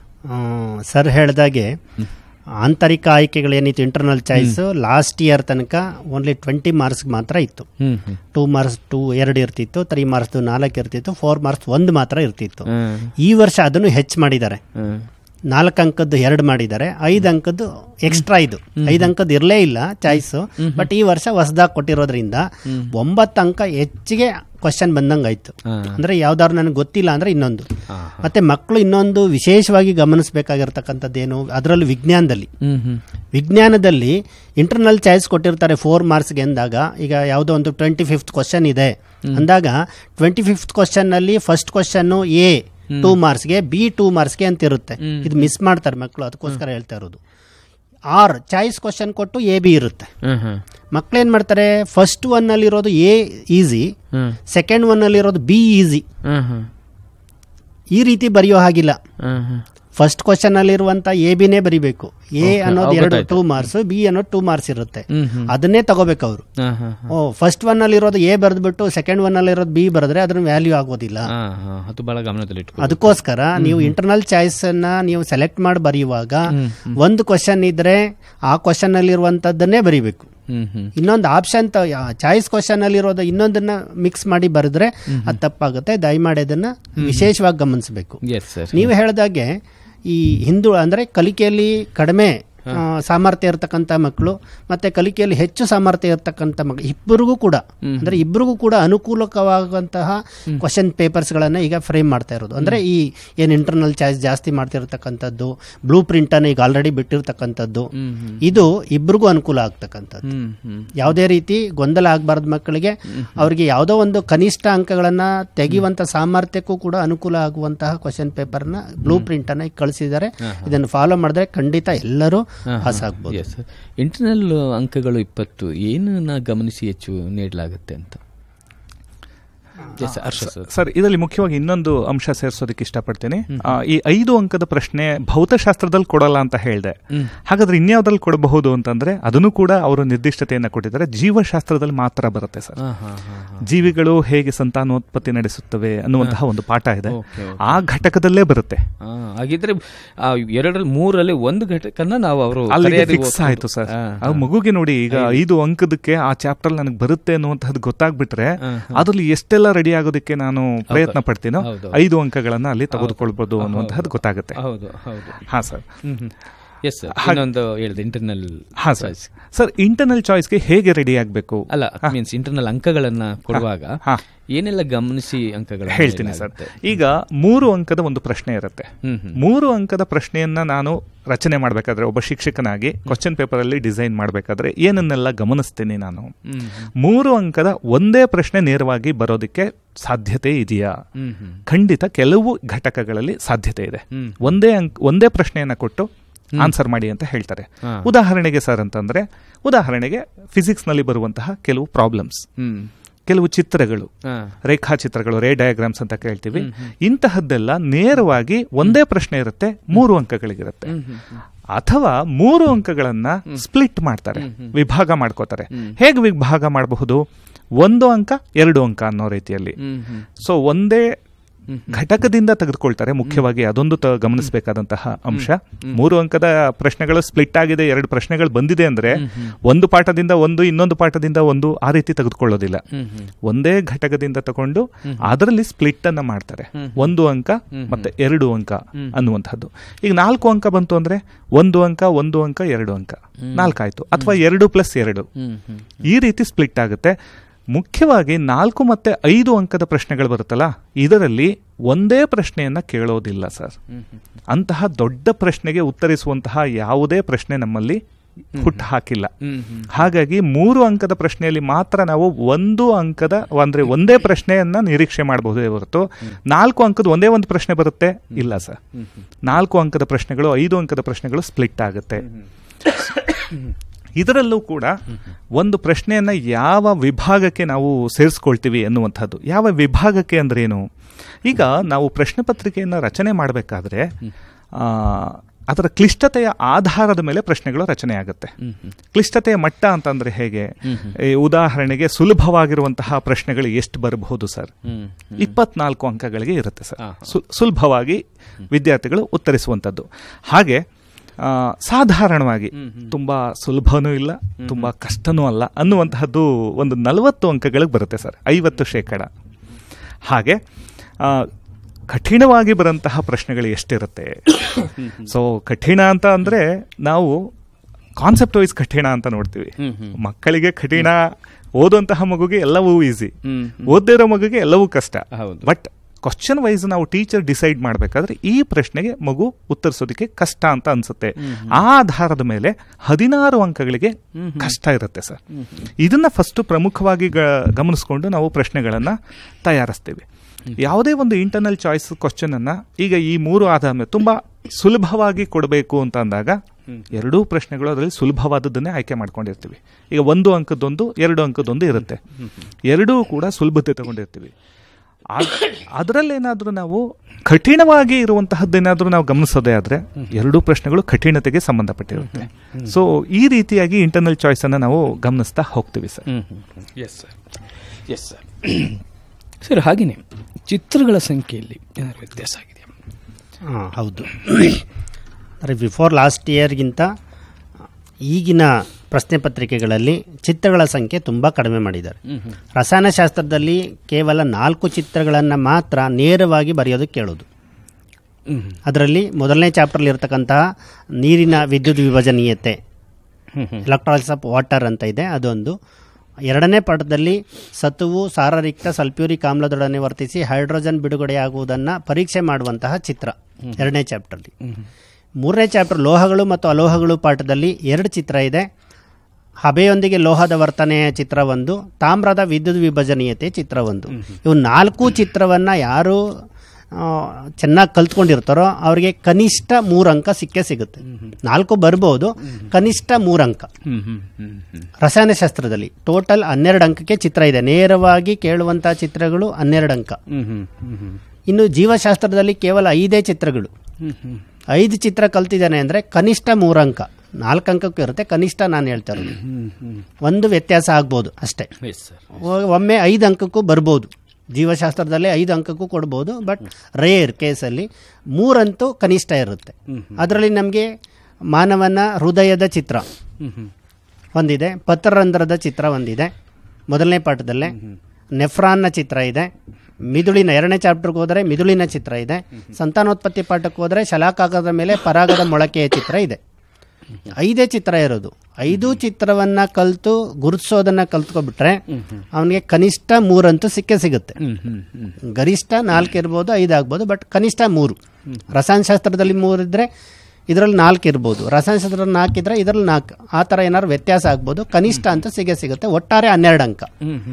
ಸರ್ ಹೇಳ್ದಾಗೆ ಆಂತರಿಕ ಆಯ್ಕೆಗಳೇನಿತ್ತು ಇಂಟರ್ನಲ್ ಚಾಯ್ಸ್ ಲಾಸ್ಟ್ ಇಯರ್ ತನಕ ಓನ್ಲಿ ಟ್ವೆಂಟಿ ಮಾರ್ಕ್ಸ್ ಮಾತ್ರ ಇತ್ತು. ಟೂ ಮಾರ್ಕ್ಸ್ ಟೂ ಎರಡು ಇರ್ತಿತ್ತು, ತ್ರೀ ಮಾರ್ಕ್ಸ್ ನಾಲ್ಕು ಇರ್ತಿತ್ತು, ಫೋರ್ ಮಾರ್ಕ್ಸ್ ಒಂದು ಮಾತ್ರ ಇರ್ತಿತ್ತು. ಈ ವರ್ಷ ಅದನ್ನು ಹೆಚ್ಚು ಮಾಡಿದ್ದಾರೆ. ನಾಲ್ಕು ಅಂಕದ್ದು ಎರಡು ಮಾಡಿದ್ದಾರೆ, ಐದು ಅಂಕದ್ದು ಎಕ್ಸ್ಟ್ರಾ. ಇದು ಐದು ಅಂಕದ್ದು ಇರಲೇ ಇಲ್ಲ ಚಾಯ್ಸ್, ಬಟ್ ಈ ವರ್ಷ ಹೊಸದಾಗಿ ಕೊಟ್ಟಿರೋದ್ರಿಂದ ಒಂಬತ್ತು ಅಂಕ ಹೆಚ್ಚಿಗೆ ಕ್ವಶನ್ ಬಂದಂಗೆ ಆಯ್ತು. ಅಂದ್ರೆ ಯಾವ್ದಾದ್ರು ನನಗೆ ಗೊತ್ತಿಲ್ಲ ಅಂದ್ರೆ ಇನ್ನೊಂದು. ಮತ್ತೆ ಮಕ್ಕಳು ಇನ್ನೊಂದು ವಿಶೇಷವಾಗಿ ಗಮನಿಸಬೇಕಾಗಿರ್ತಕ್ಕಂಥದ್ದೇನು, ಅದರಲ್ಲೂ ವಿಜ್ಞಾನದಲ್ಲಿ ವಿಜ್ಞಾನದಲ್ಲಿ ಇಂಟರ್ನಲ್ ಚಾಯ್ಸ್ ಕೊಟ್ಟಿರ್ತಾರೆ ಫೋರ್ ಮಾರ್ಕ್ಸ್ಗೆ ಅಂದಾಗ, ಈಗ ಯಾವುದೋ ಒಂದು ಟ್ವೆಂಟಿ ಫಿಫ್ತ್ ಕ್ವಶನ್ ಇದೆ ಅಂದಾಗ ಟ್ವೆಂಟಿ ಫಿಫ್ತ್ ಕ್ವಶನ್ ನಲ್ಲಿ first question A two ಮಾರ್ಕ್ಸ್ಗೆ, B two ಮಾರ್ಕ್ಸ್ಗೆ ಅಂತ ಇರುತ್ತೆ. ಇದು ಮಿಸ್ ಮಾಡ್ತಾರೆ ಮಕ್ಕಳು, ಅದಕ್ಕೋಸ್ಕರ ಹೇಳ್ತಾ ಇರೋದು. ಆರ್ ಚಾಯ್ಸ್ ಕ್ವಶನ್ ಕೊಟ್ಟು ಎ ಬಿ ಇರುತ್ತೆ. ಮಕ್ಕಳೇನ್ ಮಾಡ್ತಾರೆ, ಫಸ್ಟ್ ಒನ್ ಅಲ್ಲಿ ಇರೋದು ಎ ಈಸಿ, ಸೆಕೆಂಡ್ ಒನ್ ಅಲ್ಲಿ ಇರೋದು ಬಿ ಈಸಿ. ಈ ರೀತಿ ಬರೆಯೋ ಹಾಗಿಲ್ಲ. ಫಸ್ಟ್ ಕ್ವಶನ್ ಅಲ್ಲಿ ಇರುವಂತ ಎ ಬಿನೇ ಬರಿಬೇಕು. ಎ ಅನ್ನೋದು ಎರಡು ಟೂ ಮಾರ್ಕ್ಸ್, ಬಿ ಅನ್ನೋದು ಟೂ ಮಾರ್ಕ್ಸ್ ಇರುತ್ತೆ, ಅದನ್ನೇ ತಗೋಬೇಕು ಅವರು. ಓ ಫಸ್ಟ್ ಒನ್ ಅಲ್ಲಿ ಇರೋದು ಎ ಬರೆದ್ಬಿಟ್ಟು ಸೆಕೆಂಡ್ ಒನ್ ಅಲ್ಲಿ ಇರೋದು ಬಿ ಬರೆದ್ರೆ ಅದ್ರ ವ್ಯಾಲ್ಯೂ ಆಗೋದಿಲ್ಲ. ಅದಕ್ಕೋಸ್ಕರ ನೀವು ಇಂಟರ್ನಲ್ ಚಾಯ್ಸ್ ಅನ್ನ ನೀವು ಸೆಲೆಕ್ಟ್ ಮಾಡಿ ಬರೆಯುವಾಗ ಒಂದು ಕ್ವಶನ್ ಇದ್ರೆ ಆ ಕ್ವಶನ್ ಅಲ್ಲಿ ಇರುವಂತದ್ದನ್ನೇ ಬರಿಬೇಕು. ಇನ್ನೊಂದು ಆಪ್ಷನ್ ಚಾಯ್ಸ್ ಕ್ವಶನ್ ಅಲ್ಲಿ ಇರೋದು ಇನ್ನೊಂದನ್ನ ಮಿಕ್ಸ್ ಮಾಡಿ ಬರೆದ್ರೆ ಅದು ತಪ್ಪಾಗುತ್ತೆ. ದಯಮಾಡಿ ಅದನ್ನ ವಿಶೇಷವಾಗಿ ಗಮನಿಸಬೇಕು. ನೀವು ಹೇಳಿದಾಗೆ ಈ ಹಿಂದೂ ಅಂದ್ರೆ ಕಲಿಕೆಯಲ್ಲಿ ಕಡಿಮೆ ಸಾಮರ್ಥ್ಯ ಇರತಕ್ಕಂಥ ಮಕ್ಕಳು ಮತ್ತೆ ಕಲಿಕೆಯಲ್ಲಿ ಹೆಚ್ಚು ಸಾಮರ್ಥ್ಯ ಇರತಕ್ಕಂಥ ಮಕ್ಕಳು ಇಬ್ಬರಿಗೂ ಕೂಡ ಅಂದ್ರೆ ಇಬ್ಬರಿಗೂ ಕೂಡ ಅನುಕೂಲಕವಾಗುವಂತಹ ಕ್ವಶನ್ ಪೇಪರ್ಸ್ ಗಳನ್ನ ಈಗ ಫ್ರೇಮ್ ಮಾಡ್ತಾ ಇರೋದು. ಅಂದ್ರೆ ಈ ಏನ್ ಇಂಟರ್ನಲ್ ಚಾಯ್ಸ್ ಜಾಸ್ತಿ ಮಾಡ್ತಿರ್ತಕ್ಕಂಥದ್ದು, ಬ್ಲೂ ಪ್ರಿಂಟ್ ಅನ್ನ ಈಗ ಆಲ್ರೆಡಿ ಬಿಟ್ಟಿರ್ತಕ್ಕಂಥದ್ದು, ಇದು ಇಬ್ಬರಿಗೂ ಅನುಕೂಲ ಆಗ್ತಕ್ಕಂಥದ್ದು. ಯಾವುದೇ ರೀತಿ ಗೊಂದಲ ಆಗಬಾರ್ದು ಮಕ್ಕಳಿಗೆ. ಅವರಿಗೆ ಯಾವುದೋ ಒಂದು ಕನಿಷ್ಠ ಅಂಕಗಳನ್ನ ತೆಗೆಯುವಂತ ಸಾಮರ್ಥ್ಯಕ್ಕೂ ಕೂಡ ಅನುಕೂಲ ಆಗುವಂತಹ ಕ್ವಶನ್ ಪೇಪರ್ ನ ಬ್ಲೂ ಪ್ರಿಂಟ್ ಅನ್ನ ಕಳಿಸಿದ್ದಾರೆ. ಇದನ್ನು ಫಾಲೋ ಮಾಡಿದ್ರೆ ಖಂಡಿತ ಎಲ್ಲರೂ ಇಂಟರ್ನಲ್ ಅಂಕಗಳು ಇಪ್ಪತ್ತು ಏನನ್ನ ಗಮನಿಸಿ ಹೆಚ್ಚು ನೀಡಲಾಗುತ್ತೆ ಅಂತ. ಸರ್ ಇದರಲ್ಲಿ ಮುಖ್ಯವಾಗಿ ಇನ್ನೊಂದು ಅಂಶ ಸೇರಿಸೋದಕ್ಕೆ ಇಷ್ಟಪಡ್ತೀನಿ. ಈ ಐದು ಅಂಕದ ಪ್ರಶ್ನೆ ಭೌತಶಾಸ್ತ್ರದಲ್ಲಿ ಕೊಡಲ್ಲ ಅಂತ ಹೇಳಿದೆ. ಹಾಗಾದ್ರೆ ಇನ್ಯಾವ್ದ್ರಲ್ಲಿ ಕೊಡಬಹುದು ಅಂತಂದ್ರೆ ಅದನ್ನು ಕೂಡ ಅವರು ನಿರ್ದಿಷ್ಟತೆಯನ್ನ ಕೊಟ್ಟಿದ್ದಾರೆ. ಜೀವಶಾಸ್ತ್ರದಲ್ಲಿ ಮಾತ್ರ ಬರುತ್ತೆ ಸರ್. ಜೀವಿಗಳು ಹೇಗೆ ಸಂತಾನೋತ್ಪತ್ತಿ ನಡೆಸುತ್ತವೆ ಅನ್ನುವಂತಹ ಒಂದು ಪಾಠ ಇದೆ, ಆ ಘಟಕದಲ್ಲೇ ಬರುತ್ತೆ. ಹಾಗಿದ್ರೆ ಎರಡರಲ್ಲಿ ಮೂರಲ್ಲಿ ಒಂದು ಘಟಕನ ನಾವು ಅವರು ಅಲ್ಲಿಗೆ ಫಿಕ್ಸ್ ಆಯ್ತು ಸರ್. ಆ ಮಗುಗೆ ನೋಡಿ ಈಗ ಐದು ಅಂಕದಕ್ಕೆ ಆ ಚಾಪ್ಟರ್ ನನಗೆ ಬರುತ್ತೆ ಅನ್ನುವಂಥದ್ದು ಗೊತ್ತಾಗ್ಬಿಟ್ರೆ ಅದ್ರಲ್ಲಿ ಎಷ್ಟೆಲ್ಲ ರೆಡಿ ಆಗೋದಕ್ಕೆ ನಾನು ಪ್ರಯತ್ನ ಪಡ್ತೀನೋ ಐದು ಅಂಕಗಳನ್ನ ಅಲ್ಲಿ ತೆಗೆದುಕೊಳ್ಬಹುದು ಅನ್ನುವಂಥದ್ದು ಗೊತ್ತಾಗುತ್ತೆ. ಹಾ ಸರ್. ಇಂಟರ್ನಲ್ ಹಾ ಸರ್ ಸರ್ ಇಂಟರ್ನಲ್ ಚಾಯ್ಸ್ಗೆ ಹೇಗೆ ರೆಡಿ ಆಗಬೇಕು ಅಲ್ಲ ಮೀನ್ಸ್ ಇಂಟರ್ನಲ್ ಅಂಕಗಳನ್ನ ಕೊಡುವಾಗ ಏನೆಲ್ಲ ಗಮನಿಸಿ ಅಂಕಗಳು ಹೇಳ್ತೀನಿ ಸರ್. ಈಗ ಮೂರು ಅಂಕದ ಒಂದು ಪ್ರಶ್ನೆ ಇರುತ್ತೆ. ಮೂರು ಅಂಕದ ಪ್ರಶ್ನೆಯನ್ನ ನಾನು ರಚನೆ ಮಾಡಬೇಕಾದ್ರೆ ಒಬ್ಬ ಶಿಕ್ಷಕನಾಗಿ ಕ್ವಶನ್ ಪೇಪರ್ ಅಲ್ಲಿ ಡಿಸೈನ್ ಮಾಡಬೇಕಾದ್ರೆ ಏನನ್ನೆಲ್ಲ ಗಮನಿಸ್ತೀನಿ ನಾನು. ಮೂರು ಅಂಕದ ಒಂದೇ ಪ್ರಶ್ನೆ ನೇರವಾಗಿ ಬರೋದಕ್ಕೆ ಸಾಧ್ಯತೆ ಇದೆಯಾ? ಖಂಡಿತ ಕೆಲವು ಘಟಕಗಳಲ್ಲಿ ಸಾಧ್ಯತೆ ಇದೆ. ಒಂದೇ ಅಂಕ ಒಂದೇ ಪ್ರಶ್ನೆಯನ್ನ ಕೊಟ್ಟು ಆನ್ಸರ್ ಮಾಡಿ ಅಂತ ಹೇಳ್ತಾರೆ. ಉದಾಹರಣೆಗೆ ಸರ್ ಅಂತಂದ್ರೆ ಉದಾಹರಣೆಗೆ ಫಿಸಿಕ್ಸ್ ನಲ್ಲಿ ಬರುವಂತಹ ಕೆಲವು ಪ್ರಾಬ್ಲಮ್ಸ್, ಕೆಲವು ಚಿತ್ರಗಳು, ರೇಖಾಚಿತ್ರಗಳು, ರೇ ಡಯಾಗ್ರಾಮ್ಸ್ ಅಂತ ಕೇಳ್ತೀವಿ. ಇಂತಹದ್ದೆಲ್ಲ ನೇರವಾಗಿ ಒಂದೇ ಪ್ರಶ್ನೆ ಇರುತ್ತೆ, ಮೂರು ಅಂಕಗಳಿಗಿರುತ್ತೆ. ಅಥವಾ ಮೂರು ಅಂಕಗಳನ್ನ ಸ್ಪ್ಲಿಟ್ ಮಾಡ್ತಾರೆ, ವಿಭಾಗ ಮಾಡ್ಕೋತಾರೆ. ಹೇಗೆ ವಿಭಾಗ ಮಾಡಬಹುದು? ಒಂದು ಅಂಕ ಎರಡು ಅಂಕ ಅನ್ನೋ ರೀತಿಯಲ್ಲಿ. ಸೊ ಒಂದೇ ಘಟಕದಿಂದ ತೆಗೆದುಕೊಳ್ತಾರೆ. ಮುಖ್ಯವಾಗಿ ಅದೊಂದು ಗಮನಿಸಬೇಕಾದಂತಹ ಅಂಶ. ಮೂರು ಅಂಕದ ಪ್ರಶ್ನೆಗಳು ಸ್ಪ್ಲಿಟ್ ಆಗಿದೆ, ಎರಡು ಪ್ರಶ್ನೆಗಳು ಬಂದಿದೆ ಅಂದ್ರೆ ಒಂದು ಪಾಠದಿಂದ ಒಂದು, ಇನ್ನೊಂದು ಪಾಠದಿಂದ ಒಂದು, ಆ ರೀತಿ ತೆಗೆದುಕೊಳ್ಳೋದಿಲ್ಲ. ಒಂದೇ ಘಟಕದಿಂದ ತಗೊಂಡು ಅದರಲ್ಲಿ ಸ್ಪ್ಲಿಟ್ ಅನ್ನ ಮಾಡ್ತಾರೆ. ಒಂದು ಅಂಕ ಮತ್ತೆ ಎರಡು ಅಂಕ ಅನ್ನುವಂಥದ್ದು. ಈಗ ನಾಲ್ಕು ಅಂಕ ಬಂತು ಅಂದ್ರೆ ಒಂದು ಅಂಕ, ಒಂದು ಅಂಕ, ಎರಡು ಅಂಕ, ನಾಲ್ಕಾಯ್ತು. ಅಥವಾ ಎರಡು ಪ್ಲಸ್ ಎರಡು, ಈ ರೀತಿ ಸ್ಪ್ಲಿಟ್ ಆಗುತ್ತೆ. ಮುಖ್ಯವಾಗಿ ನಾಲ್ಕು ಮತ್ತೆ ಐದು ಅಂಕದ ಪ್ರಶ್ನೆಗಳು ಬರುತ್ತಲ್ಲ, ಇದರಲ್ಲಿ ಒಂದೇ ಪ್ರಶ್ನೆಯನ್ನ ಕೇಳೋದಿಲ್ಲ ಸರ್. ಅಂತಹ ದೊಡ್ಡ ಪ್ರಶ್ನೆಗೆ ಉತ್ತರಿಸುವಂತಹ ಯಾವುದೇ ಪ್ರಶ್ನೆ ನಮ್ಮಲ್ಲಿ ಹುಟ್ಟು ಹಾಕಿಲ್ಲ. ಹಾಗಾಗಿ ಮೂರು ಅಂಕದ ಪ್ರಶ್ನೆಯಲ್ಲಿ ಮಾತ್ರ ನಾವು ಒಂದು ಅಂಕದ ಅಂದ್ರೆ ಒಂದೇ ಪ್ರಶ್ನೆಯನ್ನ ನಿರೀಕ್ಷೆ ಮಾಡಬಹುದೇ ಹೊರತು ನಾಲ್ಕು ಅಂಕದ ಒಂದೇ ಒಂದು ಪ್ರಶ್ನೆ ಬರುತ್ತೆ ಇಲ್ಲ ಸರ್. ನಾಲ್ಕು ಅಂಕದ ಪ್ರಶ್ನೆಗಳು, ಐದು ಅಂಕದ ಪ್ರಶ್ನೆಗಳು ಸ್ಪ್ಲಿಟ್ ಆಗುತ್ತೆ. ಇದರಲ್ಲೂ ಕೂಡ ಒಂದು ಪ್ರಶ್ನೆಯನ್ನ ಯಾವ ವಿಭಾಗಕ್ಕೆ ನಾವು ಸೇರಿಸ್ಕೊಳ್ತೀವಿ ಅನ್ನುವಂಥದ್ದು. ಯಾವ ವಿಭಾಗಕ್ಕೆ ಅಂದ್ರೇನು? ಈಗ ನಾವು ಪ್ರಶ್ನೆ ಪತ್ರಿಕೆಯನ್ನು ರಚನೆ ಮಾಡಬೇಕಾದ್ರೆ ಆ ಅದರ ಕ್ಲಿಷ್ಟತೆಯ ಆಧಾರದ ಮೇಲೆ ಪ್ರಶ್ನೆಗಳು ರಚನೆ ಆಗುತ್ತೆ. ಕ್ಲಿಷ್ಟತೆಯ ಮಟ್ಟ ಅಂತಂದ್ರೆ ಹೇಗೆ? ಉದಾಹರಣೆಗೆ ಸುಲಭವಾಗಿರುವಂತಹ ಪ್ರಶ್ನೆಗಳು ಎಷ್ಟು ಬರಬಹುದು ಸರ್? ಇಪ್ಪತ್ನಾಲ್ಕು ಅಂಕಗಳಿಗೆ ಇರುತ್ತೆ ಸರ್, ಸುಲಭವಾಗಿ ವಿದ್ಯಾರ್ಥಿಗಳು ಉತ್ತರಿಸುವಂಥದ್ದು. ಹಾಗೆ ಸಾಧಾರಣವಾಗಿ ತುಂಬಾ ಸುಲಭನೂ ಇಲ್ಲ, ತುಂಬಾ ಕಷ್ಟನೂ ಅಲ್ಲ ಅನ್ನುವಂತಹದ್ದು ಒಂದು ನಲವತ್ತು ಅಂಕಗಳಿಗೆ ಬರುತ್ತೆ ಸರ್, ಐವತ್ತು ಶೇಕಡ. ಹಾಗೆ ಕಠಿಣವಾಗಿ ಬರಂತಹ ಪ್ರಶ್ನೆಗಳು ಎಷ್ಟಿರುತ್ತೆ? ಸೊ ಕಠಿಣ ಅಂತ ಅಂದ್ರೆ ನಾವು ಕಾನ್ಸೆಪ್ಟ್ ವೈಸ್ ಕಠಿಣ ಅಂತ ನೋಡ್ತೀವಿ. ಮಕ್ಕಳಿಗೆ ಕಠಿಣ, ಓದುವಂತಹ ಮಗುಗೆ ಎಲ್ಲವೂ ಈಸಿ, ಓದ್ದೇ ಇರೋ ಮಗುಗೆ ಎಲ್ಲವೂ ಕಷ್ಟ. ಬಟ್ ಕ್ವಶನ್ ವೈಸ್ ನಾವು ಟೀಚರ್ ಡಿಸೈಡ್ ಮಾಡಬೇಕಾದ್ರೆ ಈ ಪ್ರಶ್ನೆಗೆ ಮಗು ಉತ್ತರಿಸೋದಕ್ಕೆ ಕಷ್ಟ ಅಂತ ಅನ್ಸುತ್ತೆ. ಆ ಆಧಾರದ ಮೇಲೆ ಹದಿನಾರು ಅಂಕಗಳಿಗೆ ಕಷ್ಟ ಇರುತ್ತೆ ಸರ್. ಇದನ್ನ ಫಸ್ಟ್ ಪ್ರಮುಖವಾಗಿ ಗಮನಿಸ್ಕೊಂಡು ನಾವು ಪ್ರಶ್ನೆಗಳನ್ನ ತಯಾರಿಸ್ತೀವಿ. ಯಾವುದೇ ಒಂದು ಇಂಟರ್ನಲ್ ಚಾಯ್ಸ್ ಕ್ವಶನ್ ಅನ್ನ ಈಗ ಈ ಮೂರು ಆಧಾರ ಮೇಲೆ ತುಂಬಾ ಸುಲಭವಾಗಿ ಕೊಡಬೇಕು ಅಂತ ಅಂದಾಗ ಎರಡೂ ಪ್ರಶ್ನೆಗಳು ಅದರಲ್ಲಿ ಸುಲಭವಾದದ್ದನ್ನೇ ಆಯ್ಕೆ ಮಾಡ್ಕೊಂಡಿರ್ತೀವಿ. ಈಗ ಒಂದು ಅಂಕದೊಂದು, ಎರಡು ಅಂಕದೊಂದು ಇರುತ್ತೆ, ಎರಡೂ ಕೂಡ ಸುಲಭತೆ ತಗೊಂಡಿರ್ತೀವಿ. ಅದರಲ್ಲೇನಾದ್ರೂ ನಾವು ಕಠಿಣವಾಗಿ ಇರುವಂತಹದ್ದೇನಾದ್ರೂ ನಾವು ಗಮನಿಸೋದೇ ಆದ್ರೆ ಎರಡೂ ಪ್ರಶ್ನೆಗಳು ಕಠಿಣತೆಗೆ ಸಂಬಂಧಪಟ್ಟಿರುತ್ತೆ. ಸೊ ಈ ರೀತಿಯಾಗಿ ಇಂಟರ್ನಲ್ ಚಾಯ್ಸ್ ಅನ್ನ ನಾವು ಗಮನಿಸ್ತಾ ಹೋಗ್ತೀವಿ sir. Yes sir, yes sir. Sir ಹಾಗೇನೆ ಚಿತ್ರಗಳ ಸಂಖ್ಯೆಯಲ್ಲಿ ಏನಾದ್ರು ವ್ಯತ್ಯಾಸ ಆಗಿದೆಯಾ? ಹಾಂ ಹೌದು. ಅಂದರೆ ಬಿಫೋರ್ ಲಾಸ್ಟ್ ಇಯರ್ಗಿಂತ ಈಗಿನ ಪ್ರಶ್ನೆ ಪತ್ರಿಕೆಗಳಲ್ಲಿ ಚಿತ್ರಗಳ ಸಂಖ್ಯೆ ತುಂಬ ಕಡಿಮೆ ಮಾಡಿದ್ದಾರೆ. ರಸಾಯನಶಾಸ್ತ್ರದಲ್ಲಿ ಕೇವಲ ನಾಲ್ಕು ಚಿತ್ರಗಳನ್ನು ಮಾತ್ರ ನೇರವಾಗಿ ಬರೆಯೋದಕ್ಕೆ ಕೇಳೋದು. ಅದರಲ್ಲಿ ಮೊದಲನೇ ಚಾಪ್ಟರ್ಲಿ ಇರತಕ್ಕಂತಹ ನೀರಿನ ವಿದ್ಯುತ್ ವಿಭಜನೀಯತೆ, ಎಲೆಕ್ಟ್ರಾಲಿಸಿಸ್ ಆಫ್ ವಾಟರ್ ಅಂತ ಇದೆ, ಅದೊಂದು. ಎರಡನೇ ಪಾಠದಲ್ಲಿ ಸತುವು ಸಾರರಿಕ್ತ ಸಲ್ಫ್ಯೂರಿಕ್ ಆಮ್ಲದೊಡನೆ ವರ್ತಿಸಿ ಹೈಡ್ರೋಜನ್ ಬಿಡುಗಡೆಯಾಗುವುದನ್ನು ಪರೀಕ್ಷೆ ಮಾಡುವಂತಹ ಚಿತ್ರ ಎರಡನೇ ಚಾಪ್ಟರ್ಲಿ. ಮೂರನೇ ಚಾಪ್ಟರ್ ಲೋಹಗಳು ಮತ್ತು ಅಲೋಹಗಳು ಪಾಠದಲ್ಲಿ ಎರಡು ಚಿತ್ರ ಇದೆ. ಹಬೆಯೊಂದಿಗೆ ಲೋಹದ ವರ್ತನೆಯ ಚಿತ್ರ ಒಂದು, ತಾಮ್ರದ ವಿದ್ಯುತ್ ವಿಭಜನೀಯತೆ ಚಿತ್ರ ಒಂದು. ಇವು ನಾಲ್ಕು ಚಿತ್ರವನ್ನು ಯಾರು ಚೆನ್ನಾಗಿ ಕಲ್ತ್ಕೊಂಡಿರ್ತಾರೋ ಅವರಿಗೆ ಕನಿಷ್ಠ ಮೂರು ಅಂಕ ಸಿಕ್ಕೇ ಸಿಗುತ್ತೆ. ನಾಲ್ಕು ಬರ್ಬೋದು, ಕನಿಷ್ಠ ಮೂರು ಅಂಕ. ರಸಾಯನಶಾಸ್ತ್ರದಲ್ಲಿ ಟೋಟಲ್ ಹನ್ನೆರಡು ಅಂಕಕ್ಕೆ ಚಿತ್ರ ಇದೆ, ನೇರವಾಗಿ ಕೇಳುವಂತಹ ಚಿತ್ರಗಳು ಹನ್ನೆರಡು ಅಂಕ. ಇನ್ನು ಜೀವಶಾಸ್ತ್ರದಲ್ಲಿ ಕೇವಲ ಐದೇ ಚಿತ್ರಗಳು. ಐದು ಚಿತ್ರ ಕಲ್ತಿದ್ದಾನೆ ಅಂದರೆ ಕನಿಷ್ಠ ಮೂರು ಅಂಕ. ನಾಲ್ಕು ಅಂಕಕ್ಕೂ ಇರುತ್ತೆ, ಕನಿಷ್ಠ ನಾನು ಹೇಳ್ತಾ ಇರೋದು. ಒಂದು ವ್ಯತ್ಯಾಸ ಆಗ್ಬೋದು ಅಷ್ಟೇ. ಒಮ್ಮೆ ಐದು ಅಂಕಕ್ಕೂ ಬರ್ಬೋದು, ಜೀವಶಾಸ್ತ್ರದಲ್ಲಿ ಐದು ಅಂಕಕ್ಕೂ ಕೊಡ್ಬೋದು. ಬಟ್ ರೇರ್ ಕೇಸಲ್ಲಿ ಮೂರಂತೂ ಕನಿಷ್ಠ ಇರುತ್ತೆ. ಅದರಲ್ಲಿ ನಮಗೆ ಮಾನವನ ಹೃದಯದ ಚಿತ್ರ ಒಂದಿದೆ, ಪತ್ರರಂಧ್ರದ ಚಿತ್ರ ಒಂದಿದೆ ಮೊದಲನೇ ಪಾಠದಲ್ಲೇ, ನೆಫ್ರಾನ್ನ ಚಿತ್ರ ಇದೆ, ಮಿದುಳಿನ ಎರಡನೇ ಚಾಪ್ಟರ್ಗೆ ಹೋದರೆ ಮಿದುಳಿನ ಚಿತ್ರ ಇದೆ, ಸಂತಾನೋತ್ಪತ್ತಿ ಪಾಠಕ್ಕೆ ಹೋದರೆ ಶಲಾಕಾಗದ ಮೇಲೆ ಪರಾಗದ ಮೊಳಕೆಯ ಚಿತ್ರ ಇದೆ. ಐದೇ ಚಿತ್ರ ಇರೋದು. ಐದು ಚಿತ್ರವನ್ನ ಕಲ್ತು ಗುರುತಿಸೋದನ್ನ ಕಲ್ತ್ಕೊಬಿಟ್ರೆ ಅವನಿಗೆ ಕನಿಷ್ಠ ಮೂರಂತೂ ಸಿಕ್ಕೇ ಸಿಗುತ್ತೆ. ಗರಿಷ್ಠ ನಾಲ್ಕು ಇರ್ಬೋದು, ಐದು ಆಗ್ಬೋದು, ಬಟ್ ಕನಿಷ್ಠ ಮೂರು. ರಸಾಯನಶಾಸ್ತ್ರದಲ್ಲಿ ಮೂರು ಇದ್ರೆ ಇದರಲ್ಲಿ ನಾಲ್ಕು ಇರ್ಬೋದು, ರಸಾಯನಶಾಸ್ತ್ರದಲ್ಲಿ ನಾಲ್ಕು ಇದ್ರೆ ಇದರಲ್ಲಿ ನಾಲ್ಕು. ಆ ಥರ ಏನಾದ್ರು ವ್ಯತ್ಯಾಸ ಆಗ್ಬೋದು. ಕನಿಷ್ಠ ಅಂತ ಸಿಗೇ ಸಿಗುತ್ತೆ. ಒಟ್ಟಾರೆ ಹನ್ನೆರಡು ಅಂಕ.